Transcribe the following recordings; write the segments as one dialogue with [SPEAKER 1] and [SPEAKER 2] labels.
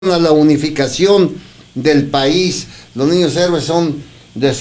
[SPEAKER 1] a la unificación del país. Los niños héroes son de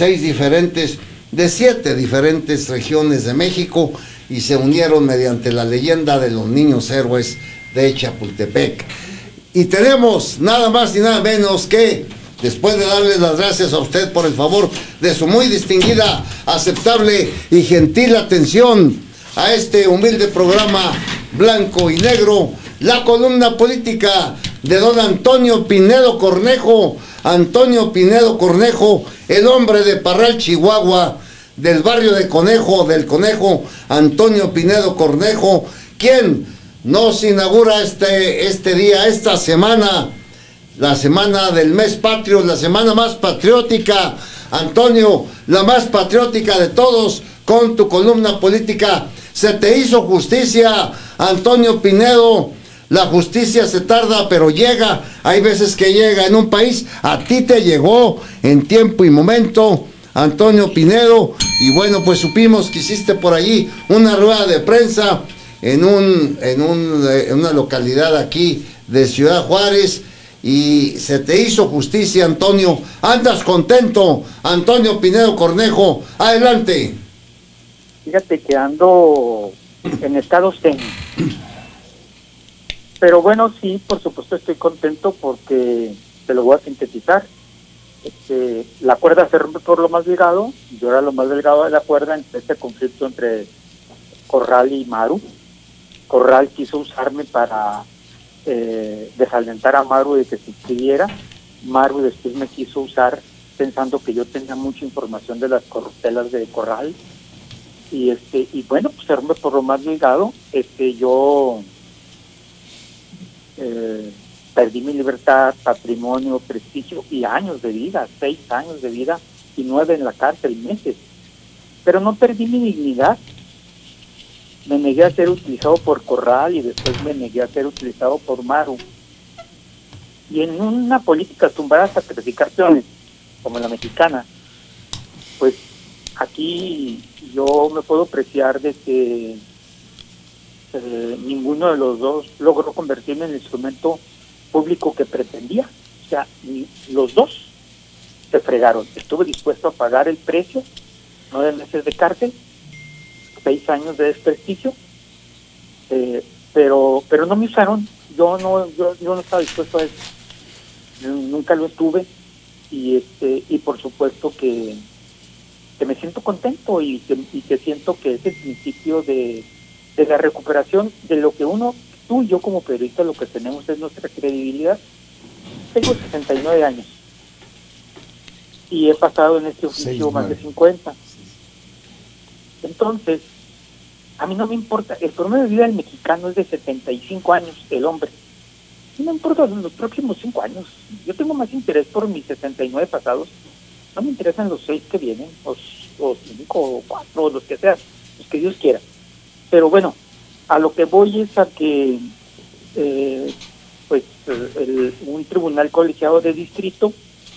[SPEAKER 1] 7 diferentes regiones de México y se unieron mediante la leyenda de los niños héroes de Chapultepec. Y tenemos nada más y nada menos que, después de darles las gracias a usted por el favor de su muy distinguida, aceptable y gentil atención a este humilde programa blanco y negro, la columna política de don Antonio Pinedo Cornejo. Antonio Pinedo Cornejo, el hombre de Parral, Chihuahua, del barrio de Conejo, del Conejo, Antonio Pinedo Cornejo, quien nos inaugura este día, esta semana, la semana del mes patrio, la semana más patriótica. Antonio, la más patriótica de todos, con tu columna política. Se te hizo justicia, Antonio Pinedo. La justicia se tarda, pero llega. Hay veces que llega en un país. A ti te llegó en tiempo y momento, Antonio Pinedo. Y bueno, pues supimos que hiciste por allí una rueda de prensa en una localidad aquí de Ciudad Juárez. Y se te hizo justicia, Antonio. Andas contento, Antonio Pinedo Cornejo. Adelante.
[SPEAKER 2] Fíjate que ando en estado zen. Pero bueno, sí, por supuesto estoy contento porque te lo voy a sintetizar. La cuerda se rompe por lo más delgado. Yo era lo más delgado de la cuerda en este conflicto entre Corral y Maru. Corral quiso usarme para desalentar a Maru de que se inscribiera. Maru después me quiso usar pensando que yo tenía mucha información de las corruptelas de Corral. Y bueno, pues se rompe por lo más delgado. Yo perdí mi libertad, patrimonio, prestigio y años de vida, 6 años de vida y 9 en la cárcel, meses. Pero no perdí mi dignidad. Me negué a ser utilizado por Corral y después me negué a ser utilizado por Maru. Y en una política acostumbrada a sacrificaciones, como la mexicana, pues aquí yo me puedo apreciar de que ninguno de los dos logró convertirme en el instrumento público que pretendía. O sea, los dos se fregaron. Estuve dispuesto a pagar el precio, 9 meses de cárcel, 6 años de desprestigio, pero no me usaron. Yo no estaba dispuesto a eso. Nunca lo estuve y por supuesto que me siento contento y que siento que es el principio de la recuperación de lo que tú y yo como periodistas lo que tenemos es nuestra credibilidad. Tengo 69 años y he pasado en este oficio más de 50. Entonces, a mí no me importa, el promedio de vida del mexicano es de 75 años, el hombre. No me importa los próximos 5 años. Yo tengo más interés por mis 69 pasados. No me interesan los 6 que vienen, o 5 o 4, o los que sean, los que Dios quiera. Pero bueno, a lo que voy es a que un tribunal colegiado de distrito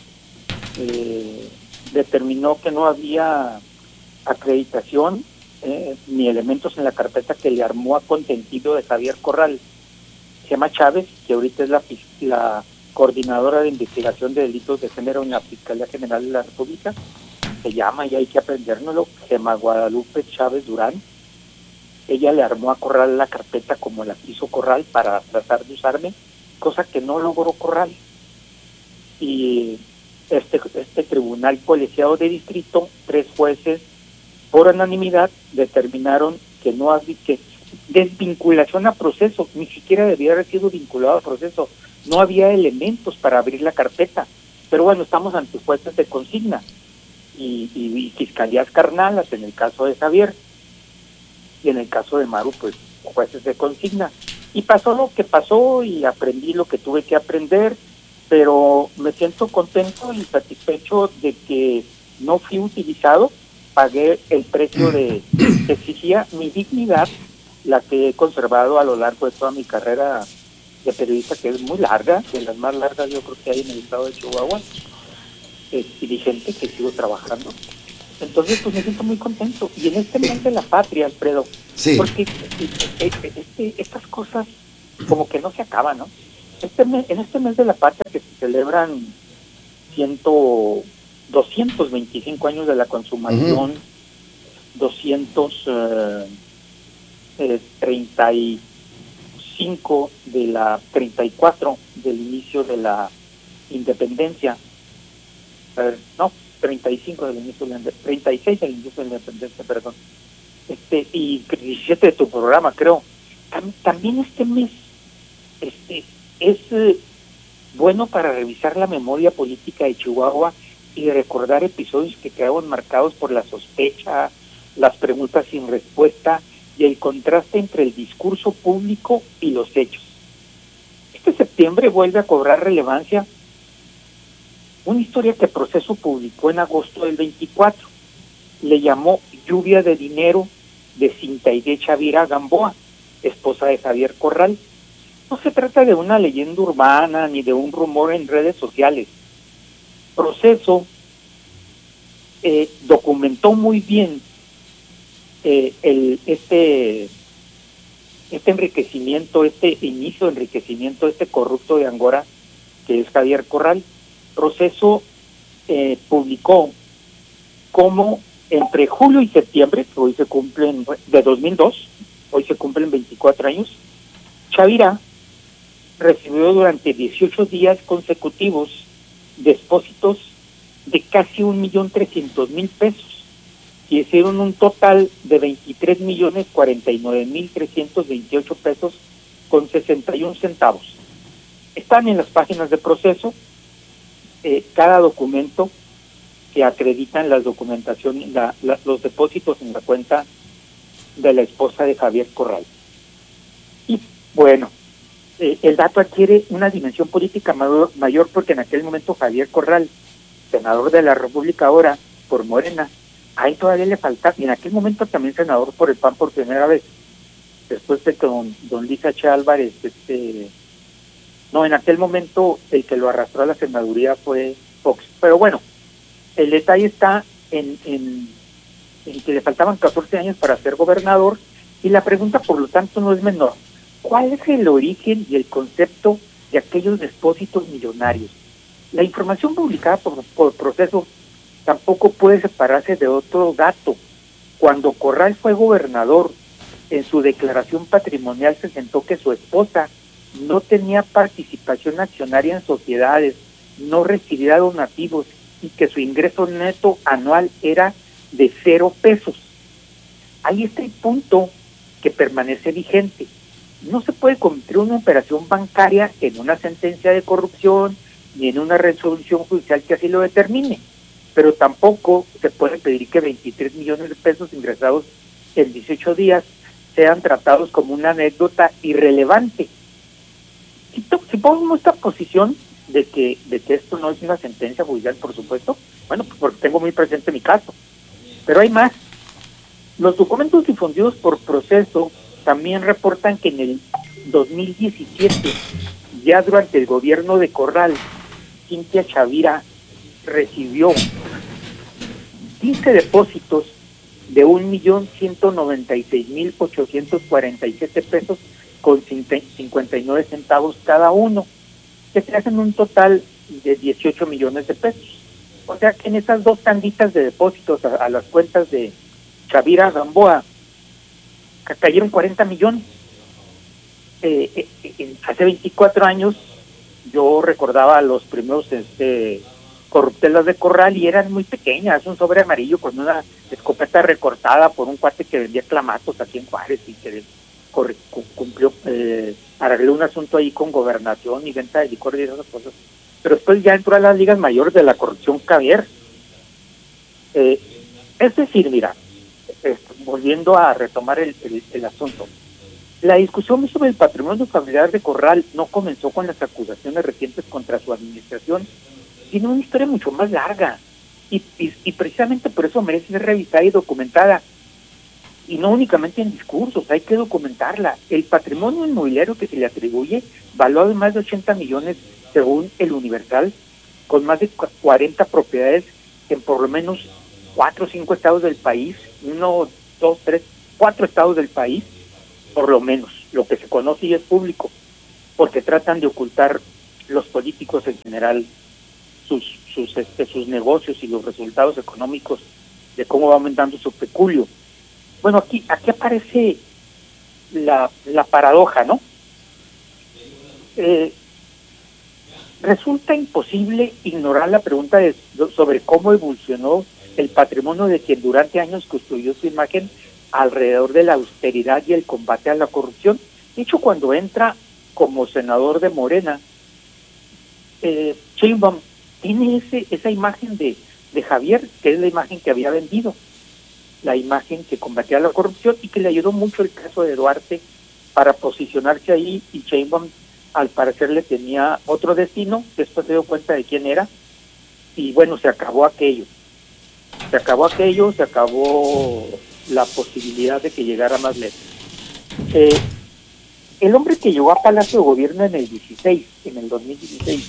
[SPEAKER 2] determinó que no había acreditación ni elementos en la carpeta que le armó a consentido de Javier Corral. Se llama Chávez, que ahorita es la coordinadora de investigación de delitos de género en la Fiscalía General de la República. Se llama, y hay que aprendérnoslo, Gemma Guadalupe Chávez Durán. Ella le armó a Corral la carpeta como la quiso Corral para tratar de usarme, cosa que no logró Corral. Y este tribunal colegiado de distrito, 3 jueces, por unanimidad, determinaron que que desvinculación a proceso, ni siquiera debía haber sido vinculado a proceso, no había elementos para abrir la carpeta. Pero bueno, estamos ante jueces de consigna y fiscalías carnalas en el caso de Javier. Y en el caso de Maru, pues, jueces de consigna. Y pasó lo que pasó y aprendí lo que tuve que aprender, pero me siento contento y satisfecho de que no fui utilizado, pagué el precio que exigía mi dignidad, la que he conservado a lo largo de toda mi carrera de periodista, que es muy larga, de las más largas yo creo que hay en el estado de Chihuahua, dirigente que sigo trabajando. Entonces, pues me siento muy contento. Y en este mes de la patria, Alfredo,
[SPEAKER 1] sí,
[SPEAKER 2] porque estas cosas como que no se acaban, ¿no? En este mes de la patria que se celebran 225 años de la consumación, 235 de la 34 del inicio de la independencia, no, 35 del inicio de la 36 del inicio de la independencia, perdón, y 17 de tu programa, creo. También este mes es bueno para revisar la memoria política de Chihuahua y recordar episodios que quedaron marcados por la sospecha, las preguntas sin respuesta y el contraste entre el discurso público y los hechos. Este septiembre vuelve a cobrar relevancia una historia que Proceso publicó en agosto del 24. Le llamó Lluvia de Dinero, de Cintaide Chavira Gamboa, esposa de Javier Corral. No se trata de una leyenda urbana ni de un rumor en redes sociales. Proceso documentó muy bien este enriquecimiento, este inicio de enriquecimiento, este corrupto de Angora, que es Javier Corral. Proceso publicó cómo entre julio y septiembre, que hoy se cumplen, de 2002, hoy se cumplen 24 años, Chavira recibió durante 18 días consecutivos depósitos de casi 1.300.000 pesos, que hicieron un total de 23.049.328 pesos con 61 centavos. Están en las páginas de Proceso cada documento que acreditan las documentaciones, los depósitos en la cuenta de la esposa de Javier Corral. Y bueno, el dato adquiere una dimensión política mayor porque en aquel momento Javier Corral, senador de la República ahora por Morena, ahí todavía le falta, y en aquel momento también senador por el PAN por primera vez, después de que don Luis H. Álvarez, no, en aquel momento el que lo arrastró a la senaduría fue Fox. Pero bueno, el detalle está en que le faltaban 14 años para ser gobernador, y la pregunta, por lo tanto, no es menor. ¿Cuál es el origen y el concepto de aquellos depósitos millonarios? La información publicada por Proceso tampoco puede separarse de otro dato. Cuando Corral fue gobernador, en su declaración patrimonial se sentó que su esposa no tenía participación accionaria en sociedades, no recibía donativos y que su ingreso neto anual era de 0 pesos. Ahí está el punto que permanece vigente. No se puede convertir una operación bancaria en una sentencia de corrupción ni en una resolución judicial que así lo determine, pero tampoco se puede pedir que 23 millones de pesos ingresados en 18 días sean tratados como una anécdota irrelevante. Si pongo esta posición de que esto no es una sentencia judicial, por supuesto, bueno, pues porque tengo muy presente mi caso, pero hay más. Los documentos difundidos por Proceso también reportan que en el 2017, ya durante el gobierno de Corral, Cintia Chavira recibió 15 depósitos de 1.196.847 pesos con 59 centavos cada uno, que se hacen un total de 18 millones de pesos. O sea que en esas dos tanditas de depósitos a las cuentas de Chavira Gamboa cayeron 40 millones. Hace 24 años yo recordaba los primeros corruptelas de Corral y eran muy pequeñas, un sobre amarillo con una escopeta recortada por un cuate que vendía clamatos aquí en Juárez y que cumplió, arregló un asunto ahí con gobernación y venta de licor y esas cosas. Pero después ya entró a las ligas mayores de la corrupción Javier. Es decir, mira, volviendo a retomar el asunto, la discusión sobre el patrimonio familiar de Corral no comenzó con las acusaciones recientes contra su administración, tiene una historia mucho más larga y precisamente por eso merece ser revisada y documentada, y no únicamente en discursos, hay que documentarla. El patrimonio inmobiliario que se le atribuye, valuado en más de 80 millones según el Universal, con más de 40 propiedades en por lo menos 4 o 5 estados del país, 1, 2, 3, 4 estados del país, por lo menos, lo que se conoce y es público. porque tratan de ocultar los políticos en general sus negocios y los resultados económicos de cómo va aumentando su peculio. Bueno, aquí aparece la paradoja, ¿no? Resulta imposible ignorar la pregunta sobre cómo evolucionó el patrimonio de quien durante años construyó su imagen alrededor de la austeridad y el combate a la corrupción. De hecho, cuando entra como senador de Morena, Sheinbaum tiene esa imagen de Javier, que es la imagen que había vendido, la imagen que combatía la corrupción y que le ayudó mucho el caso de Duarte para posicionarse ahí, y Sheinbaum al parecer le tenía otro destino, después se dio cuenta de quién era, y bueno, se acabó aquello, se acabó la posibilidad de que llegara más lejos. El hombre que llegó a Palacio de Gobierno en el 2016,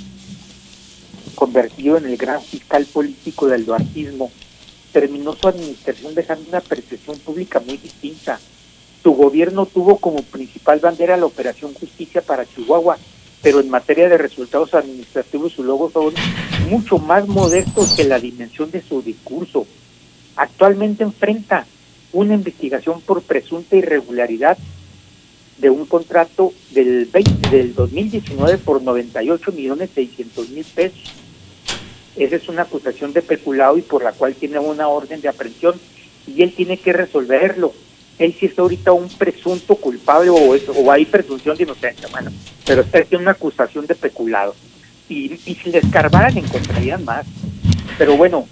[SPEAKER 2] convertido en el gran fiscal político del duartismo, terminó su administración dejando una percepción pública muy distinta. Su gobierno tuvo como principal bandera la Operación Justicia para Chihuahua, pero en materia de resultados administrativos sus logros son mucho más modestos que la dimensión de su discurso. Actualmente enfrenta una investigación por presunta irregularidad de un contrato del 2019 por 98.600.000 pesos. Esa es una acusación de peculado y por la cual tiene una orden de aprehensión y él tiene que resolverlo. Él sí es ahorita un presunto culpable o hay presunción de inocencia, bueno, pero esta tiene una acusación de peculado. Y si le escarbaran encontrarían más. Pero bueno,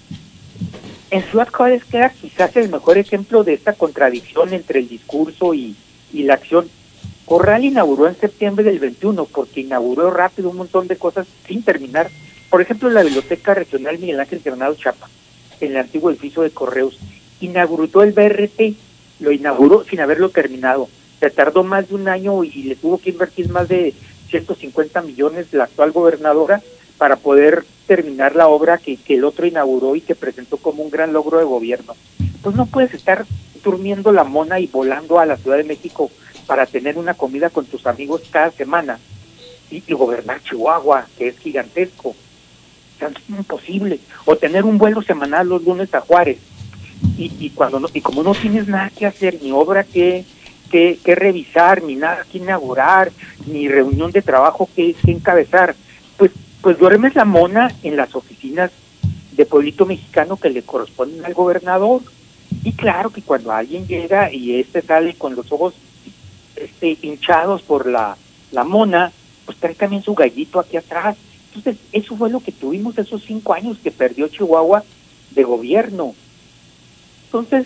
[SPEAKER 2] en Ciudad Juárez queda quizás el mejor ejemplo de esta contradicción entre el discurso y la acción. Corral inauguró en septiembre del 21 porque inauguró rápido un montón de cosas sin terminar. Por ejemplo, la Biblioteca Regional Miguel Ángel Granados Chapa, en el antiguo edificio de Correos. Inauguró el BRT, lo inauguró sin haberlo terminado. Se tardó más de un año y le tuvo que invertir más de 150 millones la actual gobernadora para poder terminar la obra que el otro inauguró y que presentó como un gran logro de gobierno. Pues no puedes estar durmiendo la mona y volando a la Ciudad de México para tener una comida con tus amigos cada semana y gobernar Chihuahua, que es gigantesco. O sea, es imposible. O tener un vuelo semanal los lunes a Juárez. Y como no tienes nada que hacer, ni obra que revisar, ni nada que inaugurar, ni reunión de trabajo que encabezar, pues duermes la mona en las oficinas de pueblito mexicano que le corresponden al gobernador. Y claro que cuando alguien llega y sale con los ojos hinchados por la mona, pues trae también su gallito aquí atrás. Entonces, eso fue lo que tuvimos esos 5 años que perdió Chihuahua de gobierno. Entonces,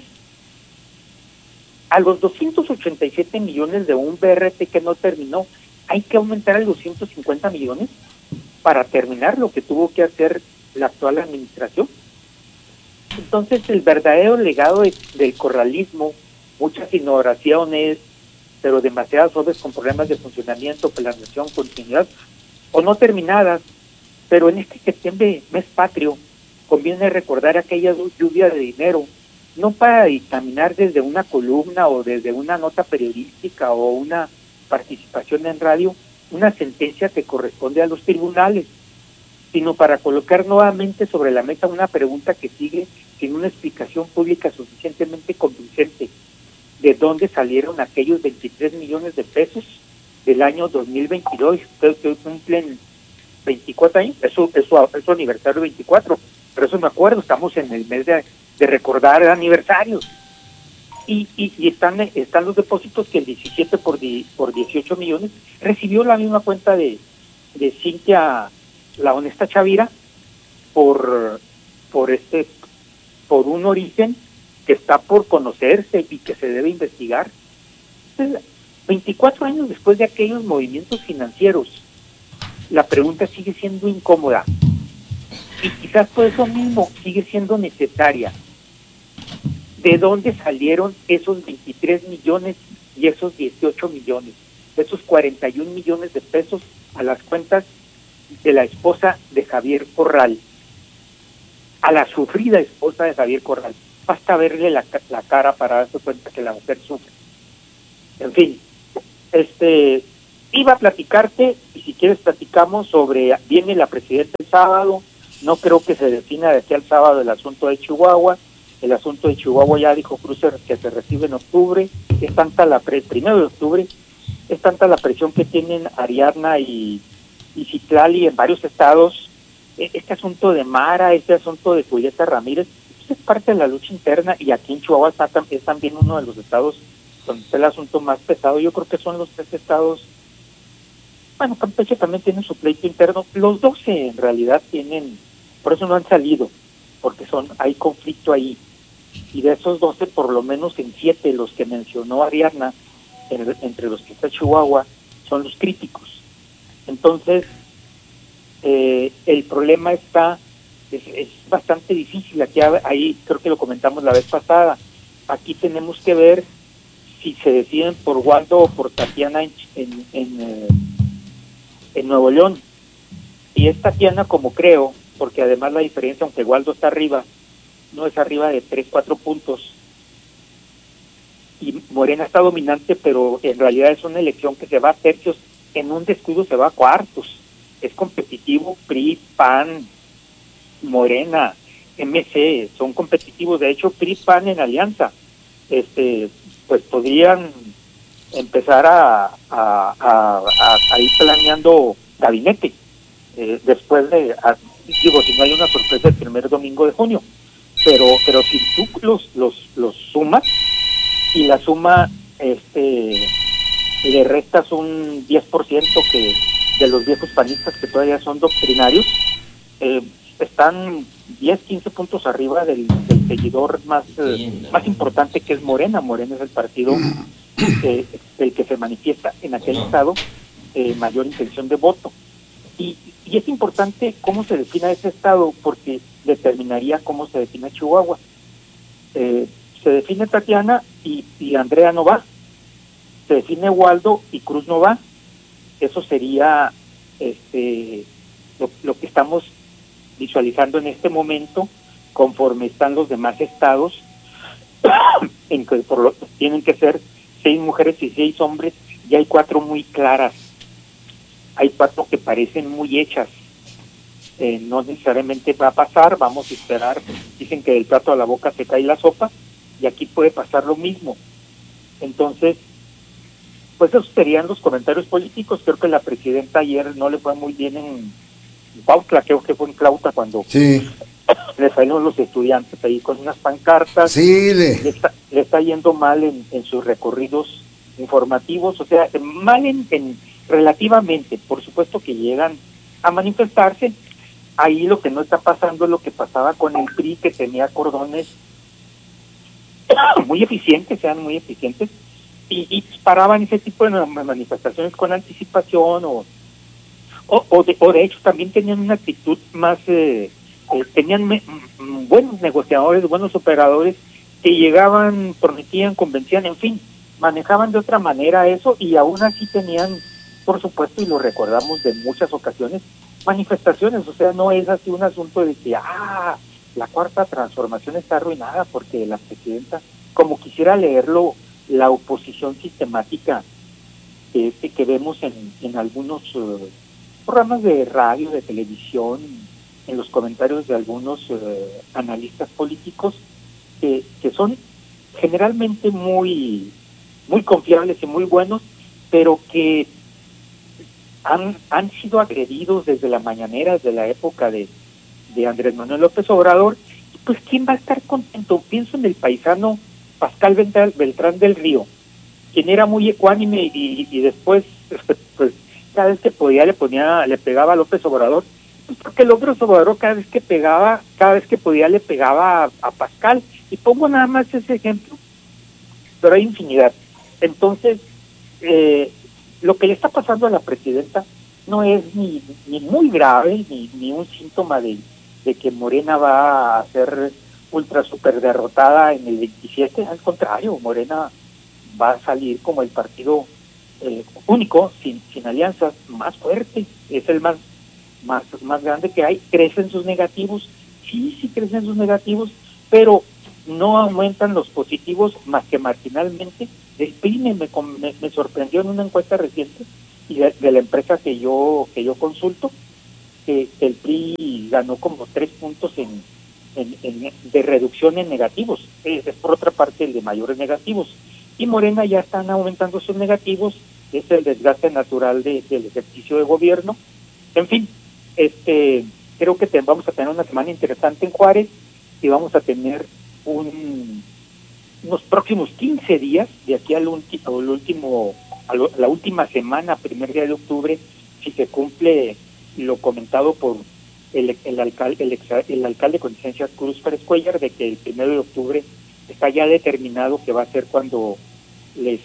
[SPEAKER 2] a los 287 millones de un BRT que no terminó, hay que aumentar a los 150 millones para terminar lo que tuvo que hacer la actual administración. Entonces, el verdadero legado del corralismo, muchas inauguraciones, pero demasiadas obras con problemas de funcionamiento, planeación, continuidad, o no terminadas, pero en este septiembre, mes patrio, conviene recordar aquella lluvia de dinero, no para dictaminar desde una columna o desde una nota periodística o una participación en radio, una sentencia que corresponde a los tribunales, sino para colocar nuevamente sobre la mesa una pregunta que sigue sin una explicación pública suficientemente convincente. ¿De dónde salieron aquellos 23 millones de pesos del año 2022? Que hoy cumplen 24 años, eso es su aniversario 24, pero eso me acuerdo, estamos en el mes de recordar aniversarios. Y están los depósitos que el 17 por 18 millones recibió la misma cuenta de Cintia, la honesta Chavira, por un origen que está por conocerse y que se debe investigar. Entonces, 24 años después de aquellos movimientos financieros, la pregunta sigue siendo incómoda y quizás por eso mismo sigue siendo necesaria. ¿De dónde salieron esos 23 millones y esos 18 millones? Esos 41 millones de pesos a las cuentas de la esposa de Javier Corral, a la sufrida esposa de Javier Corral. Basta verle la cara para darse cuenta que la mujer sufre. En fin, iba a platicarte, y si quieres platicamos sobre, viene la presidenta el sábado, no creo que se defina de aquí al sábado el asunto de Chihuahua. El asunto de Chihuahua ya dijo Crucer que se recibe en octubre, es tanta la primero de octubre, es tanta la presión que tienen Ariadna y Citlali en varios estados. Este asunto de Mara, este asunto de Julieta Ramírez, es parte de la lucha interna, y aquí en Chihuahua es también uno de los estados donde está el asunto más pesado. Yo creo que son los 3 estados. Bueno, Campeche también tiene su pleito interno. Los 12 en realidad tienen, por eso no han salido, porque hay conflicto ahí. Y de esos 12, por lo menos en 7, los que mencionó Ariadna, entre los que está Chihuahua, son los críticos. Entonces, el problema es bastante difícil. Aquí, ahí creo que lo comentamos la vez pasada. Aquí tenemos que ver si se deciden por Waldo o por Tatiana en Nuevo León. Y es Tatiana como creo, porque además la diferencia, aunque Waldo está arriba, no es arriba de 3-4 puntos. Y Morena está dominante, pero en realidad es una elección que se va a tercios, en un descuido se va a cuartos. Es competitivo, PRI, PAN, Morena, MC, son competitivos. De hecho, PRI, PAN en alianza, pues podrían empezar a ir planeando gabinete después de, si no hay una sorpresa el primer domingo de junio, pero si tú los sumas y la suma le restas un 10% que de los viejos panistas que todavía son doctrinarios, están 10-15 puntos arriba del seguidor más importante, que es Morena. Morena es el partido el que se manifiesta en aquel estado mayor intención de voto. Y es importante cómo se defina ese estado, porque determinaría cómo se define Chihuahua. Se define Tatiana y Andrea no va. Se define Waldo y Cruz no va. Eso sería lo que estamos visualizando en este momento, conforme están los demás estados, en que tienen que ser 6 mujeres y 6 hombres, y hay 4 muy claras. Hay 4 que parecen muy hechas. No necesariamente va a pasar, vamos a esperar. Dicen que del plato a la boca se cae la sopa, y aquí puede pasar lo mismo. Entonces, pues esos serían los comentarios políticos. Creo que la presidenta ayer no le fue muy bien en Cuautla, creo que fue en Clauta cuando le salieron los estudiantes ahí con unas pancartas.
[SPEAKER 1] Sí,
[SPEAKER 2] le está yendo mal en sus recorridos informativos, o sea, mal en relativamente. Por supuesto que llegan a manifestarse. Ahí lo que no está pasando es lo que pasaba con el PRI, que tenía cordones muy eficientes, y paraban ese tipo de manifestaciones con anticipación, o de hecho también tenían una actitud más, tenían buenos negociadores, buenos operadores, que llegaban, prometían, convencían, en fin, manejaban de otra manera eso, y aún así tenían, por supuesto, y lo recordamos de muchas ocasiones, manifestaciones. O sea, no es así un asunto de que la cuarta transformación está arruinada porque la presidenta, como quisiera leerlo la oposición sistemática que vemos en algunos programas de radio, de televisión, en los comentarios de algunos analistas políticos, que son generalmente muy confiables y muy buenos, pero que han sido agredidos desde la mañanera, desde la época de Andrés Manuel López Obrador. Pues ¿quién va a estar contento? Pienso en el paisano Pascal Beltrán del Río, quien era muy ecuánime y después, pues cada vez que podía le pegaba a López Obrador, pues porque López Obrador cada vez que podía le pegaba a Pascal. Y pongo nada más ese ejemplo, pero hay infinidad. Entonces, lo que le está pasando a la presidenta no es ni muy grave, ni un síntoma de que Morena va a ser ultra super derrotada en el 27. Al contrario, Morena va a salir como el partido único, sin alianzas, más fuerte. Es el más grande que hay. Crecen sus negativos, sí crecen sus negativos, pero no aumentan los positivos más que marginalmente. Me sorprendió en una encuesta reciente y de la empresa que yo consulto, que el PRI ganó como 3 puntos de reducción en negativos. Es por otra parte el de mayores negativos. Y Morena ya están aumentando sus negativos, es el desgaste natural del ejercicio de gobierno. En fin, creo que vamos a tener una semana interesante en Juárez y vamos a tener unos próximos 15 días, de aquí a la última semana, primer día de octubre, si se cumple lo comentado por el alcalde con licencia Cruz Pérez Cuellar, de que el 1 de octubre está ya determinado que va a ser cuando les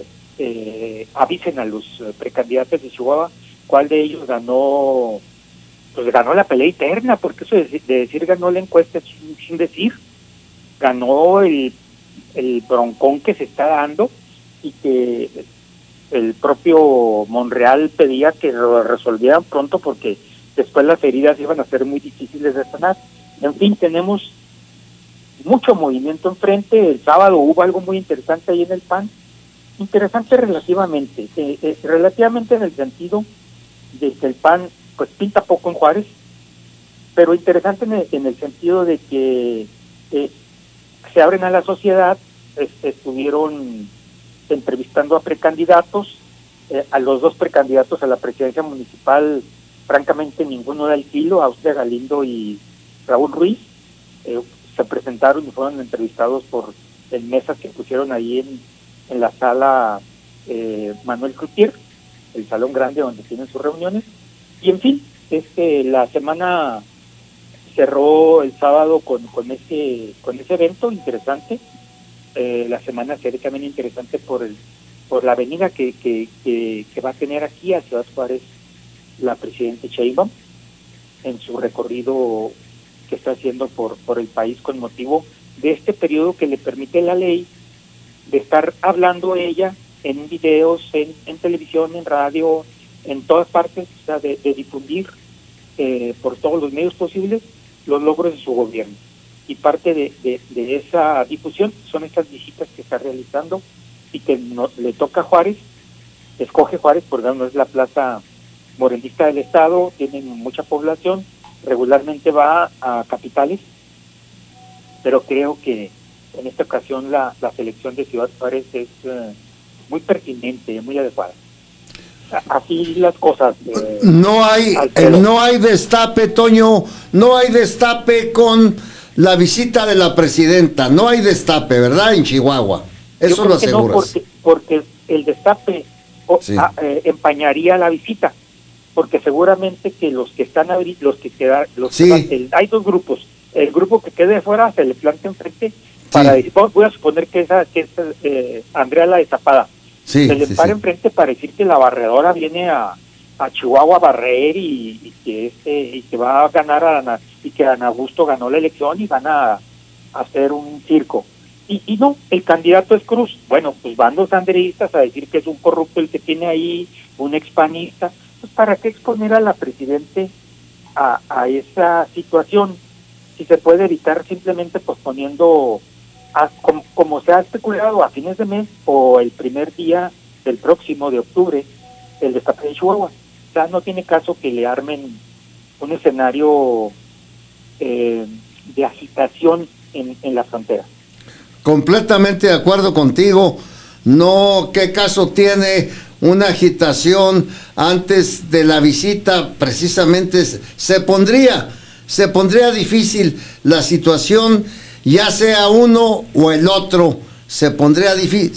[SPEAKER 2] avisen a los precandidatos de Chihuahua cuál de ellos ganó, pues ganó la pelea interna, porque eso de decir ganó la encuesta es un decir, ganó el broncón que se está dando y que el propio Monreal pedía que lo resolvieran pronto porque después las heridas iban a ser muy difíciles de sanar. En fin, tenemos mucho movimiento enfrente. El sábado hubo algo muy interesante ahí en el PAN, interesante relativamente en el sentido de que el PAN pues pinta poco en Juárez, pero interesante en el sentido de que se abren a la sociedad. Estuvieron entrevistando a precandidatos, a los 2 precandidatos a la presidencia municipal, francamente ninguno da el kilo, Austria Galindo y Raúl Ruiz. Se presentaron y fueron entrevistados por en mesas que pusieron ahí en la sala Manuel Cloutier, el salón grande donde tienen sus reuniones. Y en fin, la semana cerró el sábado con ese evento interesante. La semana será también interesante por la avenida que va a tener aquí a Ciudad Juárez la presidenta Sheinbaum en su recorrido que está haciendo por el país con motivo de este periodo que le permite la ley de estar hablando ella en videos, en televisión, en radio, en todas partes, o sea, de difundir por todos los medios posibles los logros de su gobierno. Y parte de esa difusión son estas visitas que está realizando y que le toca a Juárez, escoge Juárez porque no es la plaza morenista del estado, tiene mucha población, regularmente va a capitales, pero creo que en esta ocasión la selección de Ciudad Juárez es muy pertinente, muy adecuada. Así las cosas.
[SPEAKER 1] No hay destape, Toño, no hay destape con la visita de la presidenta, no hay destape, ¿verdad? En Chihuahua, eso lo aseguras.
[SPEAKER 2] No, porque el destape empañaría la visita, porque seguramente que los que están ahorita, hay 2 grupos, el grupo que quede fuera se le plantea enfrente para decir, voy a suponer que es Andrea la Destapada, se le para enfrente para decir que la barredora viene a Chihuahua a barrer y que va a ganar y que Ana Augusto ganó la elección y van a hacer un circo. Y no, el candidato es Cruz. Bueno, pues van los sandreristas a decir que es un corrupto el que tiene ahí, un expanista. Pues ¿para qué exponer a la presidente a esa situación? Si se puede evitar simplemente posponiendo, como se ha especulado, a fines de mes o el primer día del próximo de octubre, el destape de Chihuahua. O sea, no tiene caso que le armen un escenario de agitación en la frontera.
[SPEAKER 1] Completamente de acuerdo contigo. No, ¿qué caso tiene una agitación antes de la visita? Precisamente se pondría difícil la situación, ya sea uno o el otro, se pondría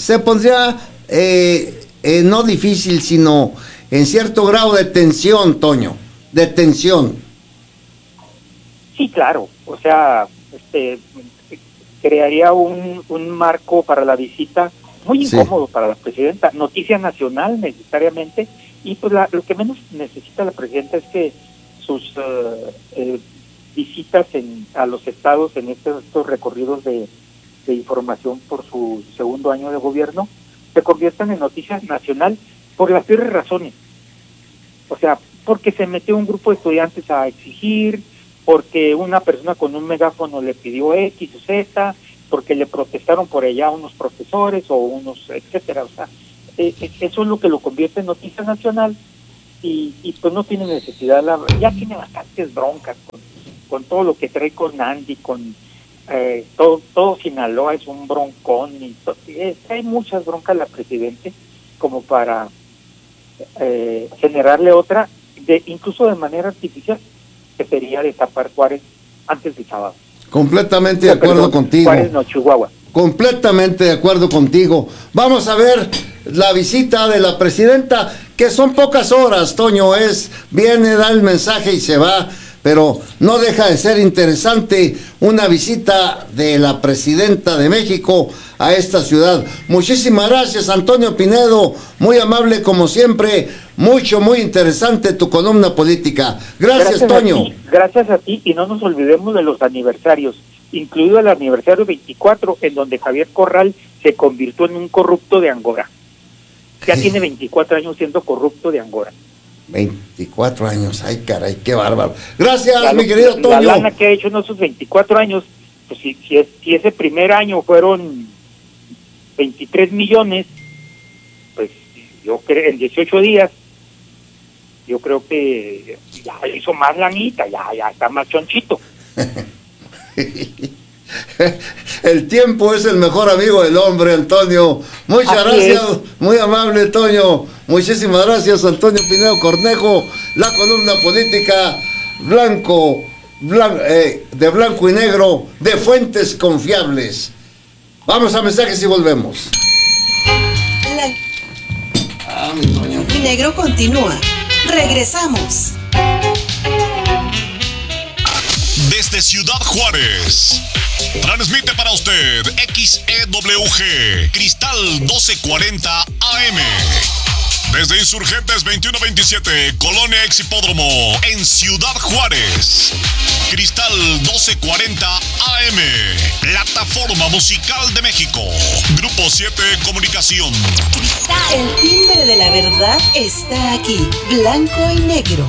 [SPEAKER 1] no difícil, sino en cierto grado de tensión, Toño, de tensión.
[SPEAKER 2] Sí, claro, o sea, crearía un marco para la visita muy incómodo para la presidenta, noticia nacional necesariamente, y pues lo que menos necesita la presidenta es que sus visitas a los estados en estos recorridos de información por su segundo año de gobierno se conviertan en noticia nacional por las peores razones. O sea, porque se metió un grupo de estudiantes a exigir, porque una persona con un megáfono le pidió X o Z, porque le protestaron por allá unos profesores o unos, etcétera. O sea, eso es lo que lo convierte en noticia nacional y pues no tiene necesidad, ya tiene bastantes broncas con todo lo que trae con Andy, con todo Sinaloa es un broncón, hay muchas broncas la presidente como para generarle otra, incluso de manera artificial, que sería destapar Juárez antes del sábado.
[SPEAKER 1] Completamente de acuerdo contigo.
[SPEAKER 2] Juárez, no, Chihuahua.
[SPEAKER 1] Completamente de acuerdo contigo. Vamos a ver la visita de la presidenta, que son pocas horas, Toño, viene, da el mensaje y se va, pero no deja de ser interesante una visita de la presidenta de México a esta ciudad. Muchísimas gracias, Antonio Pinedo, muy amable como siempre, muy interesante tu columna política. Gracias Toño.
[SPEAKER 2] Gracias a ti, y no nos olvidemos de los aniversarios, incluido el aniversario 24, en donde Javier Corral se convirtió en un corrupto de Angora. Ya tiene 24 años siendo corrupto de Angora.
[SPEAKER 1] 24 años, ay caray, qué bárbaro. Gracias, mi querido Toño.
[SPEAKER 2] La lana que ha hecho en esos 24 años, pues si ese primer año fueron 23 millones, pues yo creo en 18 días, yo creo que ya hizo más lanita, ya está más chonchito.
[SPEAKER 1] El tiempo es el mejor amigo del hombre, Antonio. Muchas gracias, muy amable Toño. Muchísimas gracias, Antonio Pinedo Cornejo. La columna política de blanco y negro, de fuentes confiables. Vamos a mensajes y volvemos.
[SPEAKER 3] Mi Toño. Y negro continúa. Regresamos.
[SPEAKER 4] Desde Ciudad Juárez, transmite para usted XEWG Cristal 1240 AM. Desde Insurgentes 2127, Colonia Exhipódromo, en Ciudad Juárez. Cristal 1240 AM, Plataforma Musical de México. Grupo 7 Comunicación.
[SPEAKER 3] El timbre de la verdad está aquí, blanco y negro.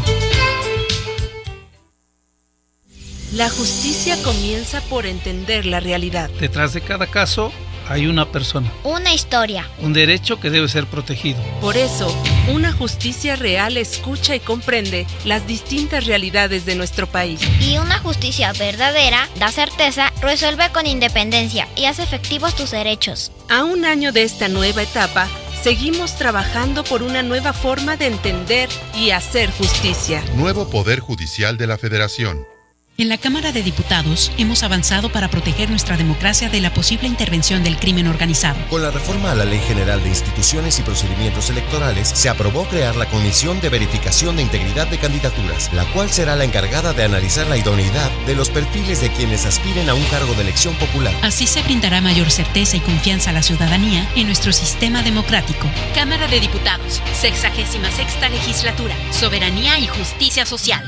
[SPEAKER 5] La justicia comienza por entender la realidad.
[SPEAKER 6] Detrás de cada caso hay una persona.
[SPEAKER 7] Una historia.
[SPEAKER 6] Un derecho que debe ser protegido.
[SPEAKER 5] Por eso, una justicia real escucha y comprende las distintas realidades de nuestro país.
[SPEAKER 7] Y una justicia verdadera da certeza, resuelve con independencia y hace efectivos tus derechos.
[SPEAKER 5] A un año de esta nueva etapa, seguimos trabajando por una nueva forma de entender y hacer justicia.
[SPEAKER 8] Nuevo Poder Judicial de la Federación.
[SPEAKER 9] En la Cámara de Diputados hemos avanzado para proteger nuestra democracia de la posible intervención del crimen organizado.
[SPEAKER 10] Con la reforma a la Ley General de Instituciones y Procedimientos Electorales, se aprobó crear la Comisión de Verificación de Integridad de Candidaturas, la cual será la encargada de analizar la idoneidad de los perfiles de quienes aspiren a un cargo de elección popular.
[SPEAKER 9] Así se brindará mayor certeza y confianza a la ciudadanía en nuestro sistema democrático. Cámara de Diputados, 66ª Legislatura, Soberanía y Justicia Social.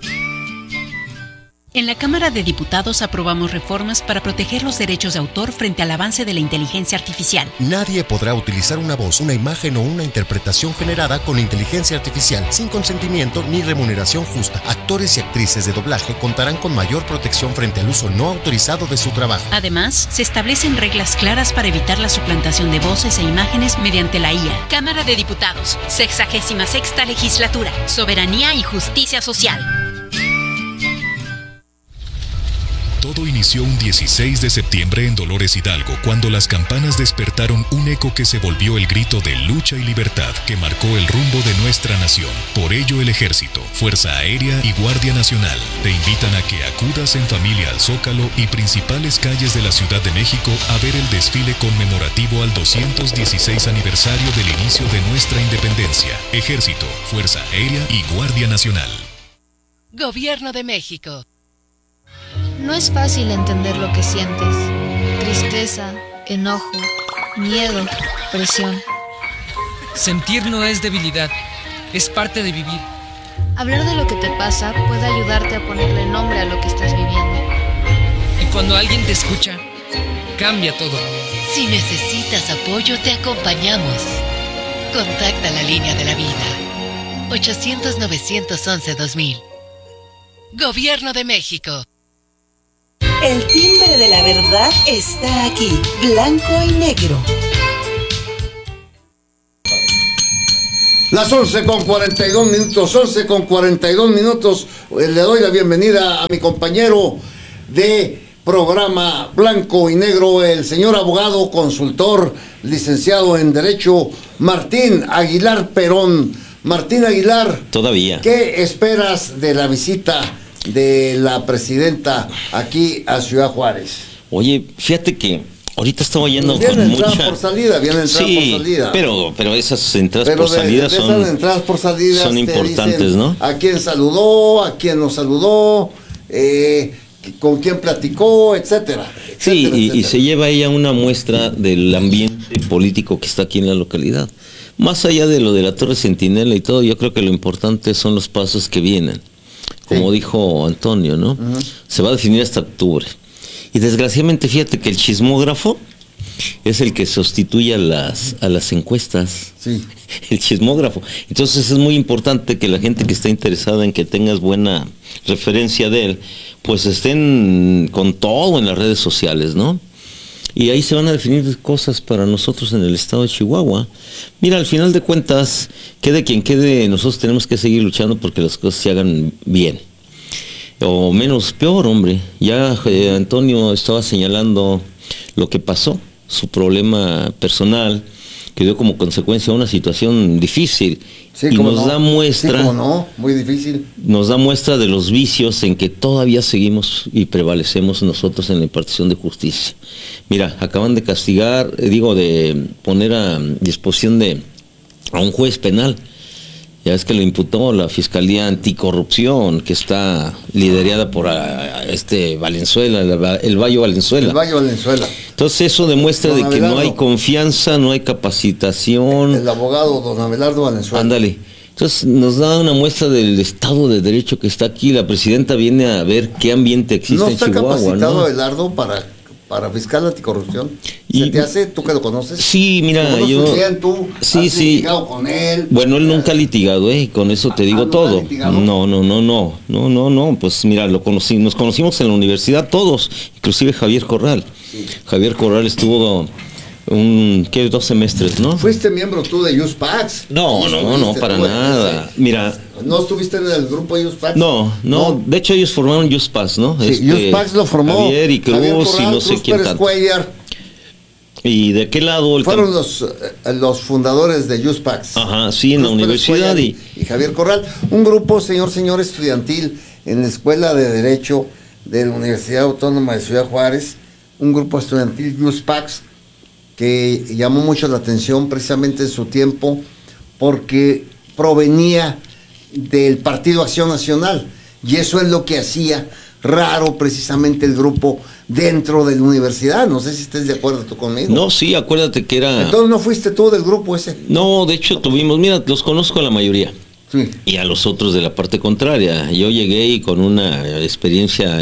[SPEAKER 9] En la Cámara de Diputados aprobamos reformas para proteger los derechos de autor frente al avance de la inteligencia artificial.
[SPEAKER 10] Nadie podrá utilizar una voz, una imagen o una interpretación generada con inteligencia artificial sin consentimiento ni remuneración justa. Actores y actrices de doblaje contarán con mayor protección frente al uso no autorizado de su trabajo.
[SPEAKER 9] Además, se establecen reglas claras para evitar la suplantación de voces e imágenes mediante la IA. Cámara de Diputados, 66ª Legislatura, Soberanía y Justicia Social.
[SPEAKER 4] Todo inició un 16 de septiembre en Dolores Hidalgo, cuando las campanas despertaron un eco que se volvió el grito de lucha y libertad que marcó el rumbo de nuestra nación. Por ello, el Ejército, Fuerza Aérea y Guardia Nacional te invitan a que acudas en familia al Zócalo y principales calles de la Ciudad de México a ver el desfile conmemorativo al 216 aniversario del inicio de nuestra independencia. Ejército, Fuerza Aérea y Guardia Nacional.
[SPEAKER 5] Gobierno de México.
[SPEAKER 11] No es fácil entender lo que sientes. Tristeza, enojo, miedo, presión.
[SPEAKER 12] Sentir no es debilidad, es parte de vivir.
[SPEAKER 11] Hablar de lo que te pasa puede ayudarte a ponerle nombre a lo que estás viviendo.
[SPEAKER 12] Y cuando alguien te escucha, cambia todo.
[SPEAKER 13] Si necesitas apoyo, te acompañamos. Contacta la línea de la vida. 800-911-2000.
[SPEAKER 5] Gobierno de México.
[SPEAKER 3] El timbre de la verdad está aquí, blanco y negro.
[SPEAKER 1] Las 11:42 minutos, 11:42 minutos. Le doy la bienvenida a mi compañero de programa Blanco y Negro, el señor abogado, consultor, licenciado en Derecho, Martín Aguilar Perón. Martín Aguilar,
[SPEAKER 14] todavía.
[SPEAKER 1] ¿Qué esperas de la visita de la presidenta aquí a Ciudad Juárez?
[SPEAKER 14] Oye, fíjate que ahorita estaba yendo
[SPEAKER 1] viene
[SPEAKER 14] con
[SPEAKER 1] entrada
[SPEAKER 14] mucha...
[SPEAKER 1] por salida, viene entrada
[SPEAKER 14] sí,
[SPEAKER 1] por salida.
[SPEAKER 14] pero esas entradas por salida son...
[SPEAKER 1] Esas entradas por salida
[SPEAKER 14] son importantes,
[SPEAKER 1] dicen,
[SPEAKER 14] ¿no?
[SPEAKER 1] A quién saludó, a quién no saludó, con quién platicó, etcétera.
[SPEAKER 14] Sí,
[SPEAKER 1] etcétera.
[SPEAKER 14] Y se lleva ella una muestra del ambiente político que está aquí en la localidad. Más allá de lo de la Torre Centinela y todo, yo creo que lo importante son los pasos que vienen. Como dijo Antonio, ¿no? Se va a definir hasta octubre. Y desgraciadamente, fíjate que el chismógrafo es el que sustituye a las encuestas.
[SPEAKER 1] Sí.
[SPEAKER 14] El chismógrafo. Entonces es muy importante que la gente que está interesada en que tengas buena referencia de él, pues estén con todo en las redes sociales, ¿no? Y ahí se van a definir cosas para nosotros en el estado de Chihuahua. Mira, al final de cuentas, quede quien quede, nosotros tenemos que seguir luchando porque las cosas se hagan bien. O menos peor, hombre. Ya Antonio estaba señalando lo que pasó, su problema personal, que dio como consecuencia una situación difícil.
[SPEAKER 1] Sí,
[SPEAKER 14] y nos da muestra,
[SPEAKER 1] sí, cómo no, muy difícil.
[SPEAKER 14] Nos da muestra de los vicios en que todavía seguimos y prevalecemos nosotros en la impartición de justicia. Mira, acaban de castigar, de poner a disposición a un juez penal. Ya es que lo imputó la Fiscalía Anticorrupción, que está liderada por Valenzuela, el Bayo Valenzuela.
[SPEAKER 1] El Bayo Valenzuela.
[SPEAKER 14] Entonces eso demuestra de que no hay confianza, no hay capacitación.
[SPEAKER 1] El abogado don Abelardo Valenzuela.
[SPEAKER 14] Ándale. Entonces nos da una muestra del Estado de Derecho que está aquí. La presidenta viene a ver qué ambiente existe en Chihuahua.
[SPEAKER 1] ¿No está capacitado Abelardo para fiscal anticorrupción? ¿Se te hace, tú que lo conoces?
[SPEAKER 14] Sí, mira,
[SPEAKER 1] ¿Tú has litigado con él?
[SPEAKER 14] Bueno, él nunca ha litigado, con eso te digo todo. No, pues mira, nos conocimos en la universidad todos, inclusive Javier Corral. Sí. Javier Corral estuvo 2 semestres, ¿no?
[SPEAKER 1] ¿Fuiste miembro tú de USPAX?
[SPEAKER 14] No, para nada. Mira,
[SPEAKER 1] ¿no estuviste en el grupo de USPAX?
[SPEAKER 14] No, de hecho ellos formaron USPAX, ¿no?
[SPEAKER 1] Sí, USPAX lo formó
[SPEAKER 14] Javier y Cruz Corral, y no sé quién tanto. ¿Y de qué lado?
[SPEAKER 1] Fueron los fundadores de USPAX.
[SPEAKER 14] Ajá, sí, en la universidad.
[SPEAKER 1] Y Javier Corral. Un grupo, señor estudiantil, en la Escuela de Derecho de la Universidad Autónoma de Ciudad Juárez. Un grupo estudiantil, USPAX, que llamó mucho la atención precisamente en su tiempo porque provenía del Partido Acción Nacional, y eso es lo que hacía raro precisamente el grupo dentro de la universidad. No sé si estés de acuerdo tú conmigo.
[SPEAKER 14] No, sí, acuérdate que era...
[SPEAKER 1] Entonces no fuiste tú del grupo ese.
[SPEAKER 14] No, de hecho los conozco a la mayoría.
[SPEAKER 1] Sí.
[SPEAKER 14] Y a los otros de la parte contraria. Yo llegué y con una experiencia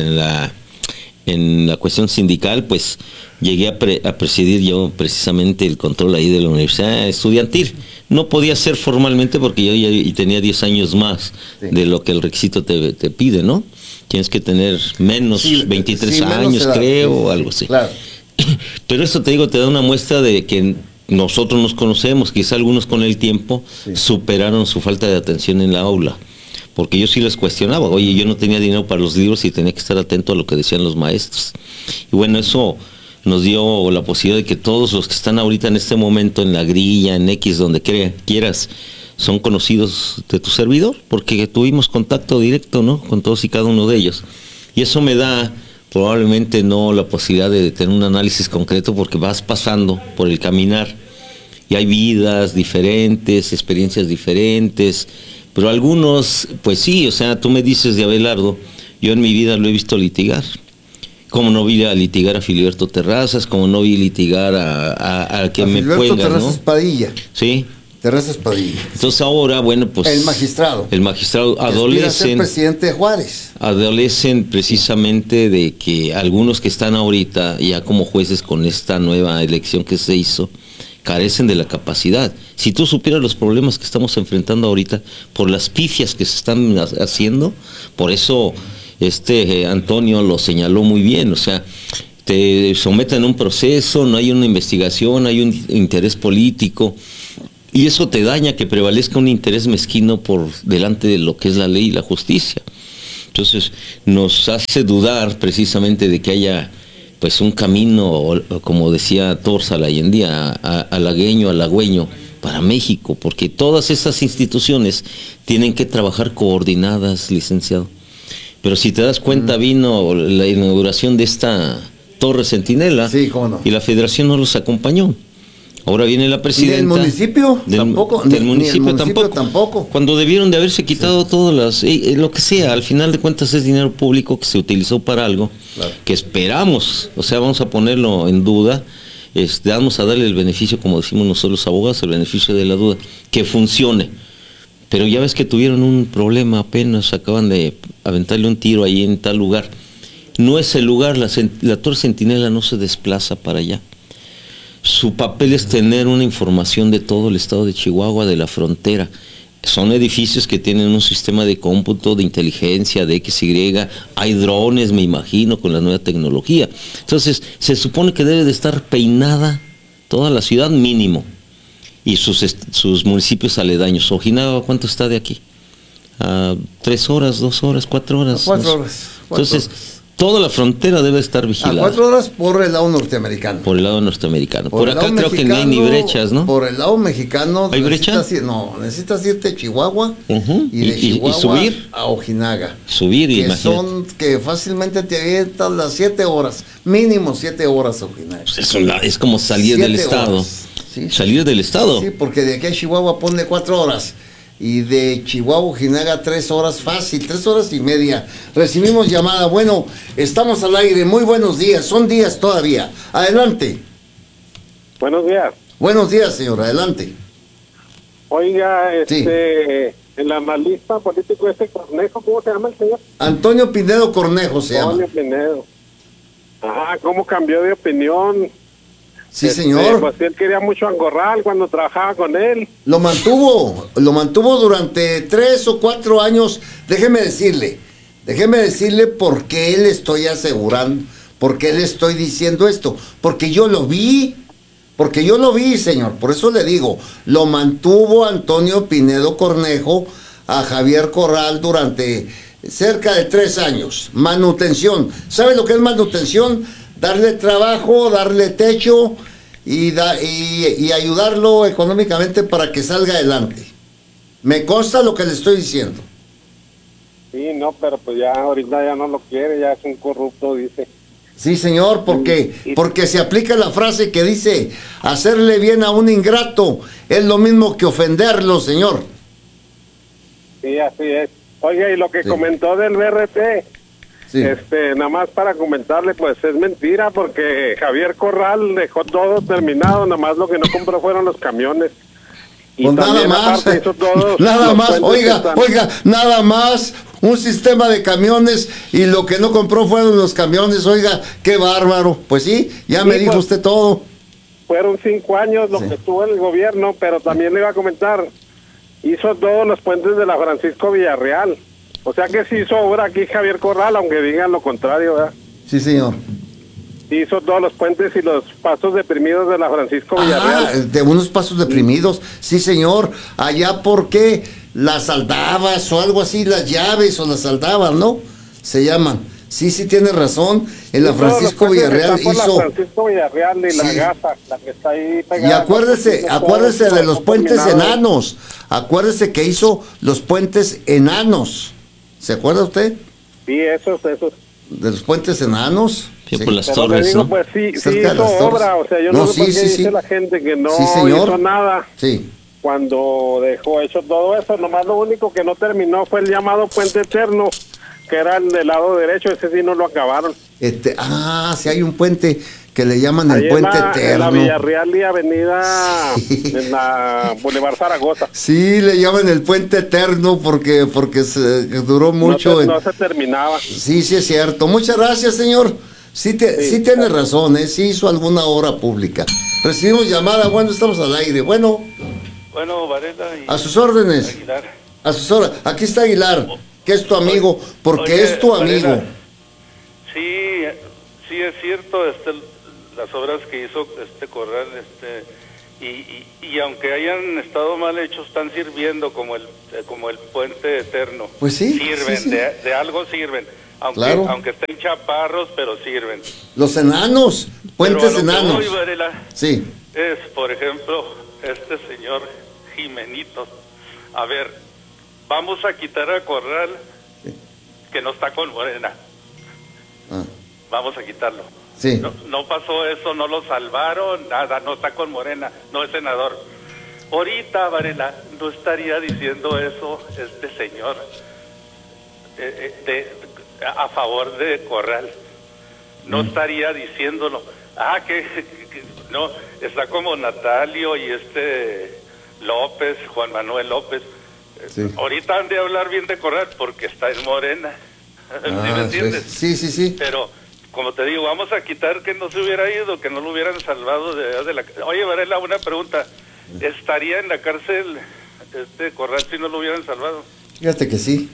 [SPEAKER 14] en la cuestión sindical, pues llegué a presidir yo precisamente el control ahí de la universidad estudiantil. No podía ser formalmente porque yo ya tenía 10 años más de lo que el requisito te pide, ¿no? Tienes que tener menos 23 años, creo, algo así.
[SPEAKER 1] Claro.
[SPEAKER 14] Pero eso te digo, te da una muestra de que nosotros nos conocemos, quizá algunos con el tiempo superaron su falta de atención en la aula. Porque yo sí les cuestionaba, oye, yo no tenía dinero para los libros y tenía que estar atento a lo que decían los maestros. Y bueno, eso nos dio la posibilidad de que todos los que están ahorita en este momento en la grilla, en X, donde quieras, son conocidos de tu servidor, porque tuvimos contacto directo, ¿no?, con todos y cada uno de ellos. Y eso me da probablemente no la posibilidad de tener un análisis concreto, porque vas pasando por el caminar y hay vidas diferentes, experiencias diferentes, pero algunos, pues sí, o sea, tú me dices de Abelardo, yo en mi vida lo he visto litigar. Como no vi a litigar a Filiberto Terrazas, como no vi litigar a que me cuelga, ¿no?
[SPEAKER 1] Filiberto Terrazas Padilla.
[SPEAKER 14] Sí.
[SPEAKER 1] Terrazas Padilla.
[SPEAKER 14] Entonces ahora, bueno, pues...
[SPEAKER 1] El magistrado
[SPEAKER 14] adolecen...
[SPEAKER 1] ser presidente de Juárez.
[SPEAKER 14] Adolecen precisamente de que algunos que están ahorita ya como jueces con esta nueva elección que se hizo, carecen de la capacidad. Si tú supieras los problemas que estamos enfrentando ahorita por las pifias que se están haciendo, por eso Antonio lo señaló muy bien, o sea, te someten a un proceso, no hay una investigación, hay un interés político, Y eso te daña que prevalezca un interés mezquino por delante de lo que es la ley y la justicia. Entonces nos hace dudar precisamente de que haya pues un camino, como decía Torza Layendía, halagüeño para México, porque todas esas instituciones tienen que trabajar coordinadas, licenciado. Pero si te das cuenta, vino la inauguración de esta Torre Centinela,
[SPEAKER 1] sí, ¿cómo no?
[SPEAKER 14] Y la Federación no los acompañó. Ahora viene la presidenta.
[SPEAKER 1] ¿Del municipio? Tampoco.
[SPEAKER 14] Del municipio tampoco. Cuando debieron de haberse quitado todas las... lo que sea, al final de cuentas es dinero público que se utilizó para algo, claro, que esperamos, o sea, vamos a ponerlo en duda, vamos a darle el beneficio, como decimos nosotros los abogados, el beneficio de la duda, que funcione. Pero ya ves que tuvieron un problema apenas, acaban de aventarle un tiro ahí en tal lugar. No es el lugar, la Torre Centinela no se desplaza para allá. Su papel es tener una información de todo el estado de Chihuahua, de la frontera. Son edificios que tienen un sistema de cómputo, de inteligencia, de XY, hay drones, me imagino, con la nueva tecnología. Entonces, se supone que debe de estar peinada toda la ciudad mínimo, y sus municipios aledaños. Ojinaga, ¿cuánto está de aquí? 3 horas, 2 horas, 4 horas.
[SPEAKER 1] 4 horas.
[SPEAKER 14] Entonces, toda la frontera debe estar vigilada.
[SPEAKER 1] 4 horas por el lado norteamerubicano.
[SPEAKER 14] Por el lado norteamericano. Por acá creo que no hay ni brechas, ¿no?
[SPEAKER 1] Por el lado mexicano.
[SPEAKER 14] ¿Hay brechas?
[SPEAKER 1] Necesitas irte a Chihuahua y de Chihuahua
[SPEAKER 14] y subir
[SPEAKER 1] a Ojinaga.
[SPEAKER 14] Subir,
[SPEAKER 1] que
[SPEAKER 14] imagínate.
[SPEAKER 1] Que fácilmente te avientas las 7 horas. Mínimo 7 horas a Ojinaga.
[SPEAKER 14] Pues es como salir del estado.
[SPEAKER 1] Sí.
[SPEAKER 14] Salir del estado.
[SPEAKER 1] Sí, porque de aquí a Chihuahua ponle 4 horas. Y de Chihuahua a Ojinaga 3 horas fácil, 3 horas y media. Recibimos llamada. Bueno, estamos al aire. Muy buenos días. Son días todavía. Adelante.
[SPEAKER 15] Buenos días.
[SPEAKER 1] Buenos días, señor. Adelante.
[SPEAKER 15] Oiga,
[SPEAKER 1] sí,
[SPEAKER 15] el analista político Cornejo, ¿cómo se llama el señor?
[SPEAKER 1] Antonio Pinedo Cornejo se llama.
[SPEAKER 15] Antonio Pinedo. ¿Cómo cambió de opinión?
[SPEAKER 1] Sí, señor.
[SPEAKER 15] Pues él quería mucho a Angorral cuando trabajaba con él.
[SPEAKER 1] Lo mantuvo durante 3 o 4 años. Déjeme decirle por qué le estoy asegurando, por qué le estoy diciendo esto. Porque yo lo vi, señor. Por eso le digo, lo mantuvo Antonio Pinedo Cornejo a Javier Corral durante cerca de 3 años. Manutención. ¿Sabe lo que es manutención? Darle trabajo, darle techo y ayudarlo económicamente para que salga adelante. Me consta lo que le estoy diciendo.
[SPEAKER 15] Sí, no, pero pues ya ahorita ya no lo quiere, ya es un corrupto, dice.
[SPEAKER 1] Sí, señor, porque se aplica la frase que dice, hacerle bien a un ingrato es lo mismo que ofenderlo, señor.
[SPEAKER 15] Sí, así es. Oiga, y lo que comentó del BRT,
[SPEAKER 1] sí,
[SPEAKER 15] nada más para comentarle, pues es mentira, porque Javier Corral dejó todo terminado, nada más lo que no compró fueron los camiones. Y
[SPEAKER 1] pues nada más, oiga, nada más un sistema de camiones y lo que no compró fueron los camiones, oiga, qué bárbaro. Pues sí, ya me dijo usted todo.
[SPEAKER 15] Fueron 5 años lo que estuvo en el gobierno, pero también le iba a comentar, hizo todos los puentes de la Francisco Villarreal. O sea que sí hizo obra aquí Javier Corral, aunque digan lo contrario, ¿verdad?
[SPEAKER 1] Sí, señor.
[SPEAKER 15] Hizo todos los puentes y los pasos deprimidos de la Francisco Villarreal.
[SPEAKER 1] De unos pasos deprimidos, sí, señor. Allá porque las saldabas o algo así, las llaves o las saldabas, ¿no? Se llaman. Sí, tiene razón. En la Francisco Villarreal hizo.
[SPEAKER 15] La Francisco Villarreal y la Gaza, la que está ahí pegada.
[SPEAKER 1] Y acuérdese de los puentes enanos. Acuérdese que hizo los puentes enanos. ¿Se acuerda usted?
[SPEAKER 15] Sí, esos.
[SPEAKER 1] De los puentes enanos.
[SPEAKER 14] Sí, por las torres,
[SPEAKER 15] digo,
[SPEAKER 14] ¿no?
[SPEAKER 15] pues sí hizo obra, o sea, yo no sé por qué dice la gente que no hizo nada.
[SPEAKER 1] Sí.
[SPEAKER 15] Cuando dejó hecho todo eso, nomás lo único que no terminó fue el llamado Puente Eterno, que era el del lado derecho, ese sí no lo acabaron.
[SPEAKER 1] Sí hay un puente que le llaman el Puente Eterno.
[SPEAKER 15] En la Villarreal y Avenida, en la Boulevard Zaragoza.
[SPEAKER 1] Sí, le llaman el Puente Eterno porque duró mucho.
[SPEAKER 15] No se terminaba.
[SPEAKER 1] Sí, es cierto. Muchas gracias, señor. Sí tiene razón, sí hizo alguna obra pública. Recibimos llamada, bueno, estamos al aire. Bueno,
[SPEAKER 16] Varela y
[SPEAKER 1] a sus órdenes.
[SPEAKER 16] Aguilar.
[SPEAKER 1] A sus órdenes. Aquí está Aguilar, que es tu amigo, porque es tu amigo.
[SPEAKER 16] Varela, sí es cierto, las obras que hizo Corral, y aunque hayan estado mal hechos, están sirviendo como el puente eterno.
[SPEAKER 1] Pues sí.
[SPEAKER 16] Sirven,
[SPEAKER 1] sí.
[SPEAKER 16] De algo sirven.
[SPEAKER 1] Claro.
[SPEAKER 16] Aunque estén chaparros, pero sirven.
[SPEAKER 1] Los enanos, puentes
[SPEAKER 16] pero
[SPEAKER 1] enanos.
[SPEAKER 16] Voy, Varela,
[SPEAKER 1] sí.
[SPEAKER 16] Es, por ejemplo, este señor Jimenitos. A ver, vamos a quitar a Corral, que no está con Morena. Vamos a quitarlo.
[SPEAKER 1] Sí.
[SPEAKER 16] No pasó eso, no lo salvaron, nada, no está con Morena, no es senador. Ahorita, Varela, no estaría diciendo eso este señor a favor de Corral. No estaría diciéndolo. Que no, está como Natalio y López, Juan Manuel López. Sí. Ahorita han de hablar bien de Corral porque está en Morena. ¿Sí me entiendes?
[SPEAKER 1] Sí.
[SPEAKER 16] Pero, como te digo, vamos a quitar que no se hubiera ido, que no lo hubieran salvado de la... Oye, Varela, una pregunta. ¿Estaría en la cárcel Corral si no lo hubieran salvado?
[SPEAKER 1] Fíjate que sí.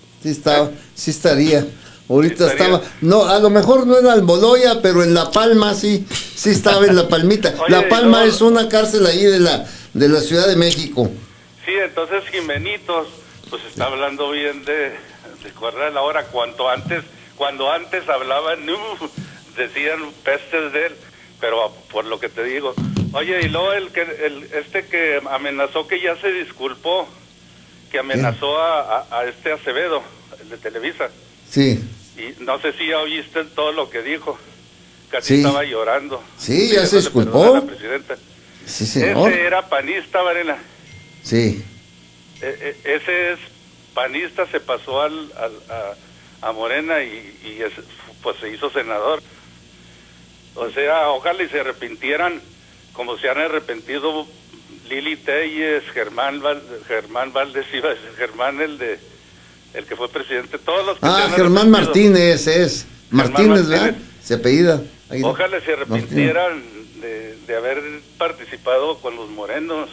[SPEAKER 1] Sí estaría. Ahorita estaba, no, a lo mejor no en Almoloya, pero en La Palma sí estaba en La Palmita.
[SPEAKER 16] Oye,
[SPEAKER 1] La Palma es una cárcel ahí de la Ciudad de México.
[SPEAKER 16] Sí, entonces Jimenitos, pues está hablando bien de Corral ahora, cuando antes hablaban, decían pestes de él, pero por lo que te digo. Oye, y luego que amenazó, que ya se disculpó, que amenazó a Acevedo, el de Televisa.
[SPEAKER 1] Sí.
[SPEAKER 16] Y no sé si ya oíste todo lo que dijo. Casi estaba llorando.
[SPEAKER 1] Sí, ya se disculpó.
[SPEAKER 16] La presidenta.
[SPEAKER 1] Sí, señor.
[SPEAKER 16] Ese era panista, Varela.
[SPEAKER 1] Sí.
[SPEAKER 16] Ese es panista, se pasó a Morena y pues se hizo senador. O sea, ojalá y se arrepintieran como se han arrepentido Lili Telles, Germán Valdés, iba a decir, Germán el que fue presidente, todos los que
[SPEAKER 1] Germán Martínez es. Martínez, ¿verdad? Se apellida.
[SPEAKER 16] Ojalá se arrepintieran de haber participado con los morenos.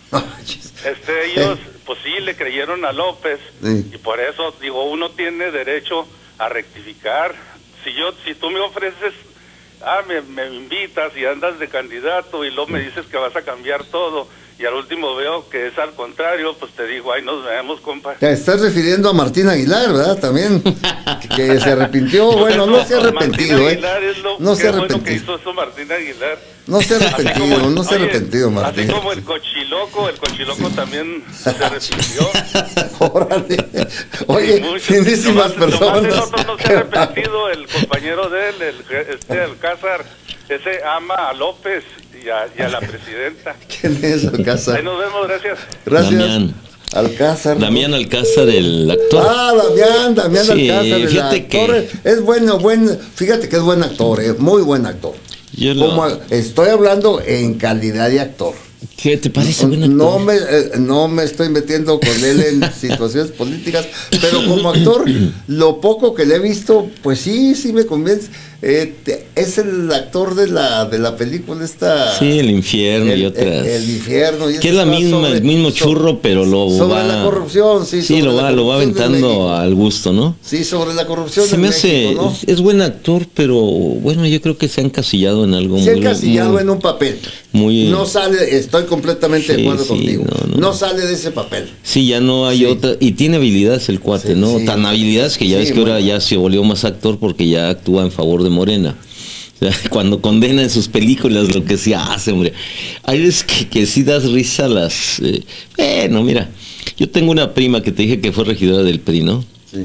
[SPEAKER 16] Ellos, pues sí, le creyeron a López, y por eso, digo, uno tiene derecho a rectificar. Si tú me ofreces, me invitas y andas de candidato y luego me dices que vas a cambiar todo, y al último veo que es al contrario, pues te digo, nos vemos, compa.
[SPEAKER 1] Te estás refiriendo a Martín Aguilar, ¿verdad? También, que se arrepintió. Bueno, no se ha arrepentido,
[SPEAKER 16] no se ha arrepentido. Bueno que hizo eso Martín Aguilar.
[SPEAKER 1] No se ha arrepentido, Martín.
[SPEAKER 16] Así como el cochiloco también se arrepintió.
[SPEAKER 1] Órale. Oye, finísimas personas.
[SPEAKER 16] No se ha arrepentido el compañero de él, Alcázar. Ese ama a López y a la presidenta.
[SPEAKER 1] ¿Quién es Alcázar?
[SPEAKER 16] Ahí nos vemos, gracias.
[SPEAKER 14] Damián
[SPEAKER 1] Alcázar.
[SPEAKER 14] Damián Alcázar, el actor.
[SPEAKER 1] Damián Alcázar, el actor. Es bueno, fíjate que es buen actor, muy buen actor. Estoy hablando en calidad de actor.
[SPEAKER 14] ¿Qué te parece buen actor?
[SPEAKER 1] No me estoy metiendo con él en situaciones políticas, pero como actor, lo poco que le he visto, pues sí me convence. Es el actor de la película esta.
[SPEAKER 14] Sí, El Infierno y otras.
[SPEAKER 1] El Infierno.
[SPEAKER 14] Que es el mismo churro, pero
[SPEAKER 1] sobre la corrupción, sí.
[SPEAKER 14] Sí, lo va aventando al gusto, ¿no?
[SPEAKER 1] Sí, sobre la corrupción.
[SPEAKER 14] Se me hace, ¿no? Es buen actor, pero bueno, yo creo que se ha encasillado en algo
[SPEAKER 1] en un papel. No sale, estoy completamente de acuerdo contigo. No sale de ese papel.
[SPEAKER 14] Sí, ya no hay otra. Y tiene habilidades el cuate, ¿no? Tan habilidades que ya ves que ahora ya se volvió más actor porque ya actúa en favor de Morena. O sea, cuando condena en sus películas lo que se hace, hombre. Hay veces que sí das risa a las... mira, yo tengo una prima que te dije que fue regidora del PRI, ¿no?
[SPEAKER 1] Sí.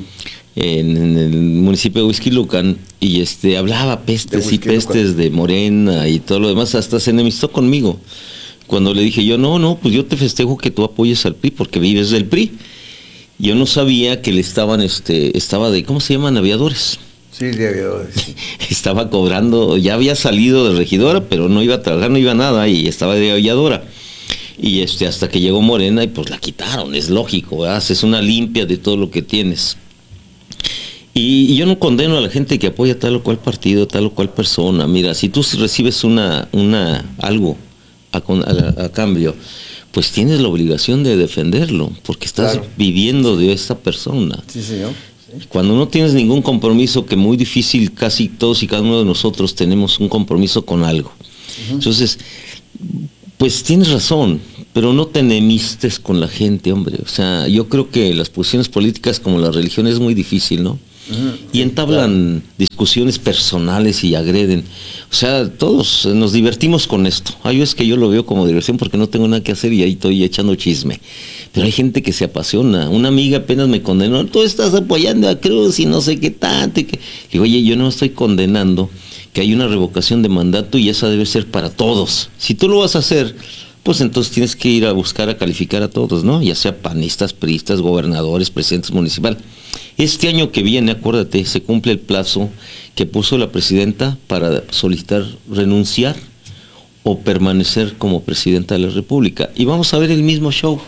[SPEAKER 14] En el municipio de Huixquilucan, y hablaba pestes y pestes de Morena y todo lo demás, hasta se enemistó conmigo. Cuando le dije yo, no, pues yo te festejo que tú apoyes al PRI porque vives del PRI. Yo no sabía que le estaba de, ¿cómo se llaman? Aviadores.
[SPEAKER 1] Sí, de aviadores.
[SPEAKER 14] Estaba cobrando, ya había salido de regidora, pero no iba a trabajar, no iba a nada, y estaba de aviadora. Y hasta que llegó Morena y pues la quitaron, es lógico, ¿verdad? Haces una limpia de todo lo que tienes. Y yo no condeno a la gente que apoya tal o cual partido, tal o cual persona. Mira, si tú recibes algo a cambio, pues tienes la obligación de defenderlo, porque estás viviendo de esta persona.
[SPEAKER 1] Sí, señor. Sí.
[SPEAKER 14] Cuando no tienes ningún compromiso, que muy difícil, casi todos y cada uno de nosotros tenemos un compromiso con algo. Entonces, Pues tienes razón, pero no te enemistes con la gente, hombre. O sea, yo creo que las posiciones políticas como la religión es muy difícil, ¿no? Y entablan discusiones personales y agreden. O sea, todos nos divertimos con esto. Hay veces que yo lo veo como diversión porque no tengo nada que hacer y ahí estoy echando chisme. Pero hay gente que se apasiona. Una amiga apenas me condenó, tú estás apoyando a Cruz y no sé qué tanto. Digo, oye, yo no estoy condenando que hay una revocación de mandato y esa debe ser para todos. Si tú lo vas a hacer, pues entonces tienes que ir a buscar a calificar a todos, ¿no? Ya sea panistas, priistas, gobernadores, presidentes municipales. Este año que viene, acuérdate, se cumple el plazo que puso la presidenta para solicitar renunciar o permanecer como presidenta de la República. Y vamos a ver el mismo show.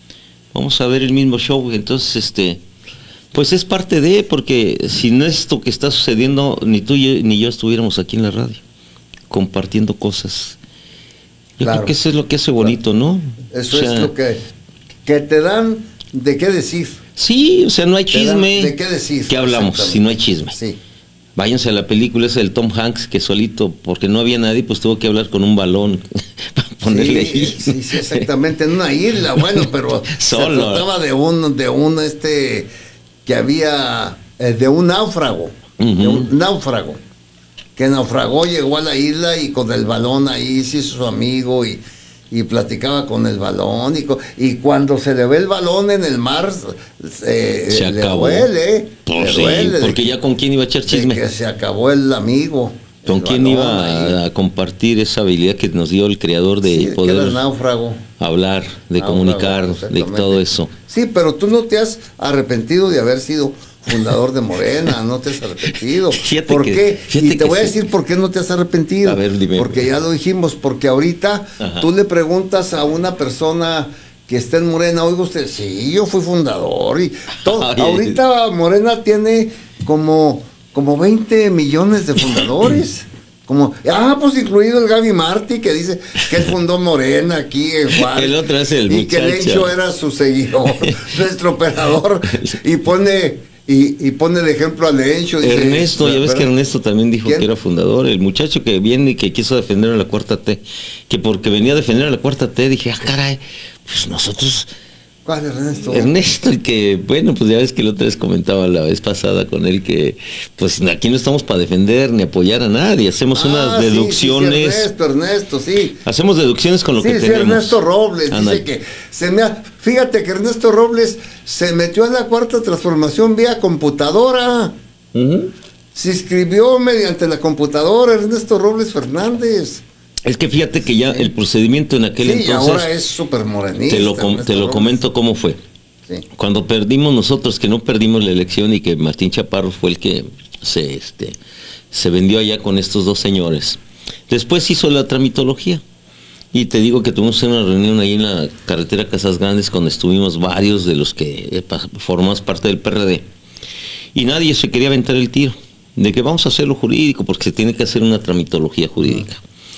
[SPEAKER 14] Entonces, pues es parte de, porque sin esto que está sucediendo, ni tú ni yo estuviéramos aquí en la radio, compartiendo cosas. Yo creo que eso es lo que hace bonito, ¿no?
[SPEAKER 1] Eso es lo que te dan de qué decir.
[SPEAKER 14] Sí, o sea, no hay chisme.
[SPEAKER 1] ¿De qué decir?
[SPEAKER 14] ¿Qué hablamos si no hay chisme?
[SPEAKER 1] Sí.
[SPEAKER 14] Váyanse a la película esa del Tom Hanks, que solito, porque no había nadie, pues tuvo que hablar con un balón para ponerle ahí.
[SPEAKER 1] Sí, exactamente, en una isla, bueno, pero solo. Se trataba de un que había, de un náufrago, que naufragó, llegó a la isla y con el balón ahí se hizo su amigo y platicaba con el balón y cuando se le ve el balón en el mar
[SPEAKER 14] se acabó.
[SPEAKER 1] Le duele,
[SPEAKER 14] pues sí, duele porque ya con quién iba a echar chisme,
[SPEAKER 1] que se acabó el amigo,
[SPEAKER 14] con quién iba a compartir esa habilidad que nos dio el creador de poder
[SPEAKER 1] que era náufrago,
[SPEAKER 14] hablar, de comunicar, de todo eso.
[SPEAKER 1] Sí, pero tú no te has arrepentido de haber sido fundador de Morena, no te has arrepentido. ¿Por qué? Y te voy a decir por qué no te has arrepentido.
[SPEAKER 14] A ver, dime.
[SPEAKER 1] Porque ya lo dijimos, porque ahorita tú le preguntas a una persona que está en Morena, oiga usted, sí, yo fui fundador y todo. Ahorita Morena tiene como 20 millones de fundadores. Pues incluido el Gaby Martí, que dice que él fundó Morena aquí en Juárez.
[SPEAKER 14] El otro es el muchacho.
[SPEAKER 1] Y que Lencho era su seguidor, nuestro operador, y pone de ejemplo a Lencho. Dice,
[SPEAKER 14] Ernesto, ya ves que Ernesto también dijo que era fundador. El muchacho que viene y que quiso defender a la Cuarta T, que porque venía a defender a la Cuarta T, dije, caray, pues nosotros...
[SPEAKER 1] ¿Cuál Ernesto?
[SPEAKER 14] Ernesto, el que, bueno, pues ya ves que la otra vez comentaba la vez pasada con él que, pues aquí no estamos para defender ni apoyar a nadie, hacemos unas deducciones.
[SPEAKER 1] Sí, Ernesto, sí.
[SPEAKER 14] Hacemos deducciones con lo que tenemos.
[SPEAKER 1] Sí, Ernesto Robles, dice que fíjate que Ernesto Robles se metió a la Cuarta Transformación vía computadora. Se inscribió mediante la computadora, Ernesto Robles Fernández.
[SPEAKER 14] Es que fíjate que ya el procedimiento en aquel entonces...
[SPEAKER 1] Sí, ahora es súper morenista.
[SPEAKER 14] Te lo comento cómo fue. Sí. Cuando perdimos nosotros, que no perdimos la elección y que Martín Chaparro fue el que se vendió allá con estos dos señores. Después hizo la tramitología. Y te digo que tuvimos una reunión ahí en la carretera Casas Grandes, donde estuvimos varios de los que formamos parte del PRD. Y nadie se quería aventar el tiro de que vamos a hacerlo jurídico, porque se tiene que hacer una tramitología jurídica.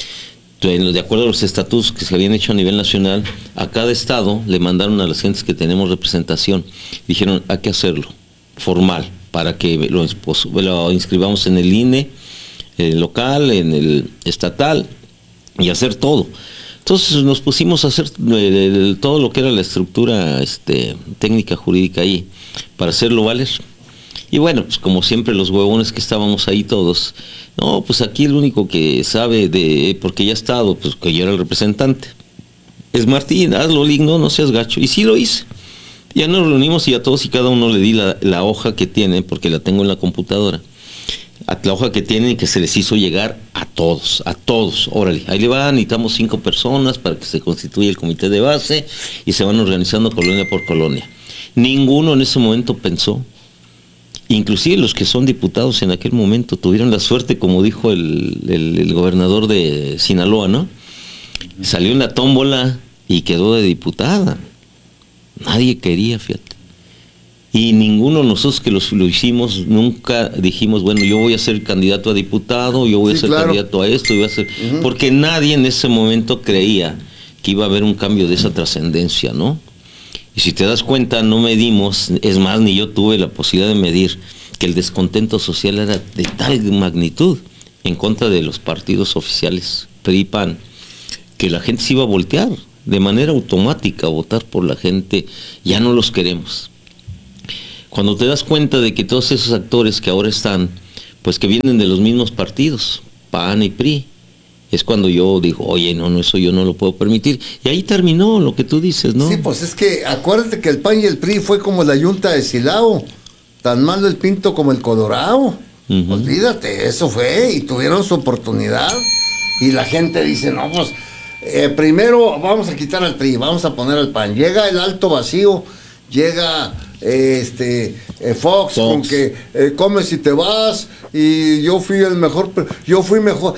[SPEAKER 14] De acuerdo a los estatutos que se habían hecho a nivel nacional, a cada estado le mandaron a las gentes que tenemos representación, dijeron hay que hacerlo formal para que lo inscribamos en el INE local, en el estatal y hacer todo. Entonces nos pusimos a hacer todo lo que era la estructura técnica jurídica ahí para hacerlo valer. Y bueno, pues como siempre los huevones que estábamos ahí todos, no, pues aquí el único que sabe porque ya ha estado, pues que yo era el representante, es Martín, hazlo, no seas gacho. Y sí lo hice. Ya nos reunimos y a todos y cada uno le di la hoja que tienen, porque la tengo en la computadora. La hoja que tienen, que se les hizo llegar a todos, órale, ahí le van, necesitamos 5 personas para que se constituya el comité de base y se van organizando colonia por colonia. Ninguno en ese momento pensó. Inclusive los que son diputados en aquel momento tuvieron la suerte, como dijo el gobernador de Sinaloa, ¿no? Salió en la tómbola y quedó de diputada. Nadie quería, fíjate. Y ninguno de nosotros que lo hicimos, nunca dijimos, bueno, yo voy a ser candidato a diputado, yo voy a ser candidato a esto, yo voy a ser... Porque nadie en ese momento creía que iba a haber un cambio de esa trascendencia, ¿no? Y si te das cuenta, no medimos, es más, ni yo tuve la posibilidad de medir que el descontento social era de tal magnitud en contra de los partidos oficiales, PRI, PAN, que la gente se iba a voltear de manera automática a votar por la gente. Ya no los queremos. Cuando te das cuenta de que todos esos actores que ahora están, pues que vienen de los mismos partidos, PAN y PRI, es cuando yo digo, oye, no, eso yo no lo puedo permitir. Y ahí terminó lo que tú dices, ¿no?
[SPEAKER 1] Sí, pues es que acuérdate que el PAN y el PRI fue como la yunta de Silao, tan malo el Pinto como el Colorado. Olvídate, eso fue, y tuvieron su oportunidad. Y la gente dice, no, pues, primero vamos a quitar al PRI, vamos a poner al PAN. Llega el Alto Vacío, llega Fox con que comes y te vas, y yo fui el mejor, yo fui mejor,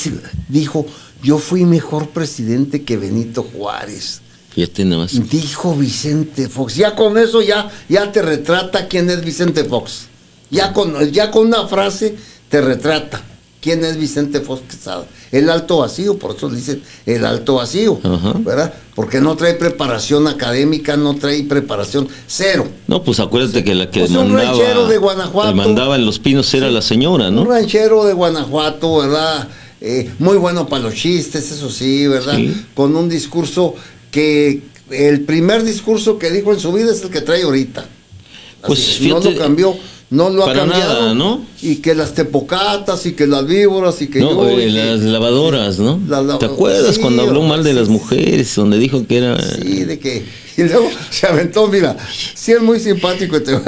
[SPEAKER 1] dijo, yo fui mejor presidente que Benito Juárez.
[SPEAKER 14] Fíjate nada más.
[SPEAKER 1] Dijo Vicente Fox. Ya con eso ya te retrata quién es Vicente Fox. Ya con una frase te retrata quién es Vicente Fox Quesada. El Alto Vacío, por eso le dicen el Alto Vacío, ¿verdad? Porque no trae preparación académica, no trae preparación, cero.
[SPEAKER 14] No, pues acuérdate que la que
[SPEAKER 1] pues un ranchero de Guanajuato,
[SPEAKER 14] mandaba en Los Pinos era la señora, ¿no?
[SPEAKER 1] Un ranchero de Guanajuato, ¿verdad? Muy bueno para los chistes, eso sí, ¿verdad? Sí. Con un discurso que el primer discurso que dijo en su vida es el que trae ahorita.
[SPEAKER 14] Pues
[SPEAKER 1] así, fíjate, no lo cambió. No lo ha cambiado, nada,
[SPEAKER 14] ¿no?
[SPEAKER 1] Y que las tepocatas y que las víboras y que
[SPEAKER 14] no, las lavadoras, ¿no? ¿Te acuerdas cuando habló mal de las mujeres? Donde dijo que era...
[SPEAKER 1] Sí, de que... Y luego se aventó, mira, sí es muy simpático, te voy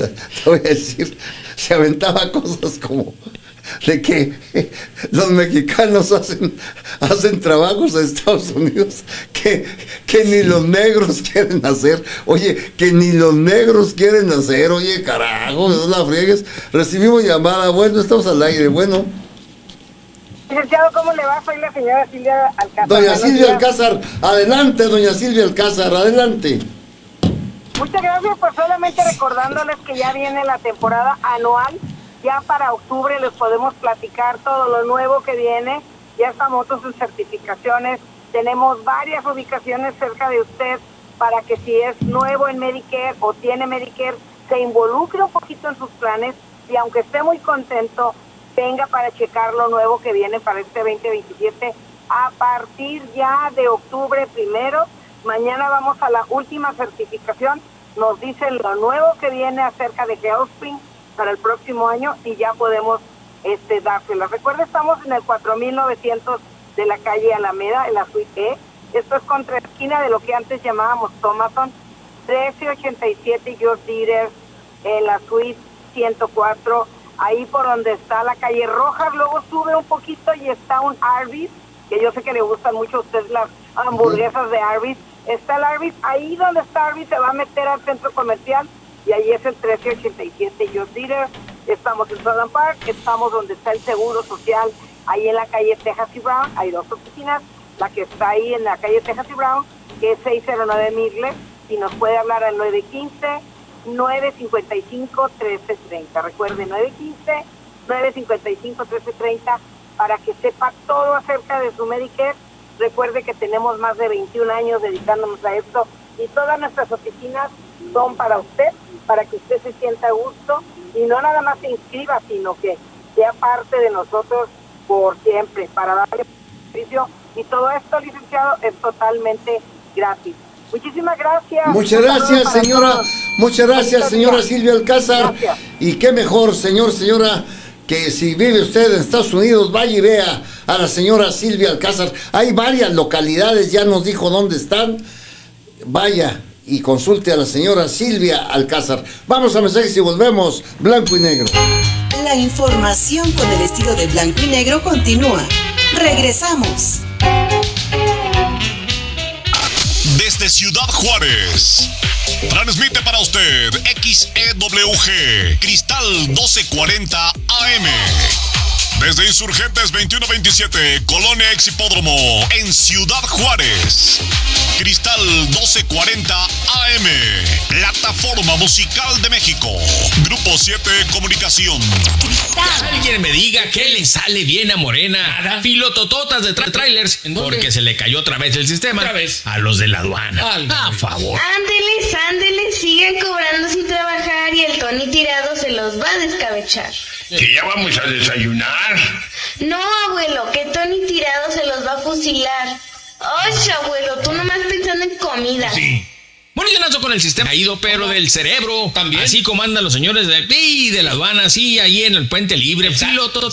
[SPEAKER 1] a decir, se aventaba cosas como de que los mexicanos hacen trabajos en Estados Unidos que ni los negros quieren hacer. Oye, que ni los negros quieren hacer. Oye, carajo, no la friegues. Recibimos llamada. Bueno, estamos al aire. Bueno.
[SPEAKER 17] Licenciado, ¿cómo le va? Soy la señora Silvia Alcázar.
[SPEAKER 1] Doña Silvia Alcázar, adelante, doña Silvia Alcázar, adelante.
[SPEAKER 17] Muchas gracias, pues solamente recordándoles que ya viene la temporada anual. Ya para octubre les podemos platicar todo lo nuevo que viene. Ya estamos en sus certificaciones. Tenemos varias ubicaciones cerca de usted para que si es nuevo en Medicare o tiene Medicare, se involucre un poquito en sus planes y aunque esté muy contento, venga para checar lo nuevo que viene para este 2027 a partir ya de octubre 1. Mañana vamos a la última certificación. Nos dicen lo nuevo que viene acerca de HealthSpring para el próximo año y ya podemos dársela. Recuerda, estamos en el 4900 de la calle Alameda, en la suite E. Esto es contra la esquina de lo que antes llamábamos Thomason, 1387 George Dieter, en la suite 104, ahí por donde está la calle Rojas. Luego sube un poquito y está un Arby's, que yo sé que le gustan mucho a ustedes las hamburguesas de Arby's. Está el Arby's, ahí donde está Arby's se va a meter al centro comercial y ahí es el 1387 George Dieter. Estamos en Southern Park, estamos donde está el Seguro Social, ahí en la calle Texas y Brown. Hay dos oficinas, la que está ahí en la calle Texas y Brown, que es 609 Midler, y nos puede hablar al 915-955-1330. Recuerde, 915-955-1330 para que sepa todo acerca de su Medicare. Recuerde que tenemos más de 21 años dedicándonos a esto y todas nuestras oficinas son para usted, para que usted se sienta a gusto y no nada más se inscriba, sino que sea parte de nosotros por siempre, para darle servicio. Y todo esto, licenciado, es totalmente gratis. Muchísimas gracias.
[SPEAKER 1] Muchas gracias, señora. Muchas gracias, señora Silvia Alcázar. Gracias. Y qué mejor, señora, que si vive usted en Estados Unidos, vaya y vea a la señora Silvia Alcázar. Hay varias localidades, ya nos dijo dónde están. Vaya y consulte a la señora Silvia Alcázar. Vamos a mensajes y volvemos. Blanco y negro.
[SPEAKER 3] La información con el estilo de blanco y negro continúa. Regresamos.
[SPEAKER 4] Desde Ciudad Juárez, transmite para usted XEWG Cristal 1240 AM. Desde Insurgentes 2127, Colonia Ex Hipódromo, en Ciudad Juárez. Cristal 1240 AM, Plataforma Musical de México. Grupo 7 Comunicación.
[SPEAKER 18] Alguien me diga que le sale bien a Morena. Nada. Filotototas de trailers. Porque se le cayó otra vez el sistema. ¿Otra vez? A los de la aduana. A favor.
[SPEAKER 19] Ándele, sigan cobrando sin trabajar y el Tony Tirado se los va a descabechar.
[SPEAKER 18] Que ya vamos a desayunar.
[SPEAKER 19] No, abuelo, que Tony Tirado se los va a fusilar. Oye, abuelo, tú nomás pensando en comida.
[SPEAKER 18] Sí. Bueno, yo nazo con el sistema caído, pero del cerebro. También. Así como andan los señores de la aduana, así, ahí en el Puente Libre.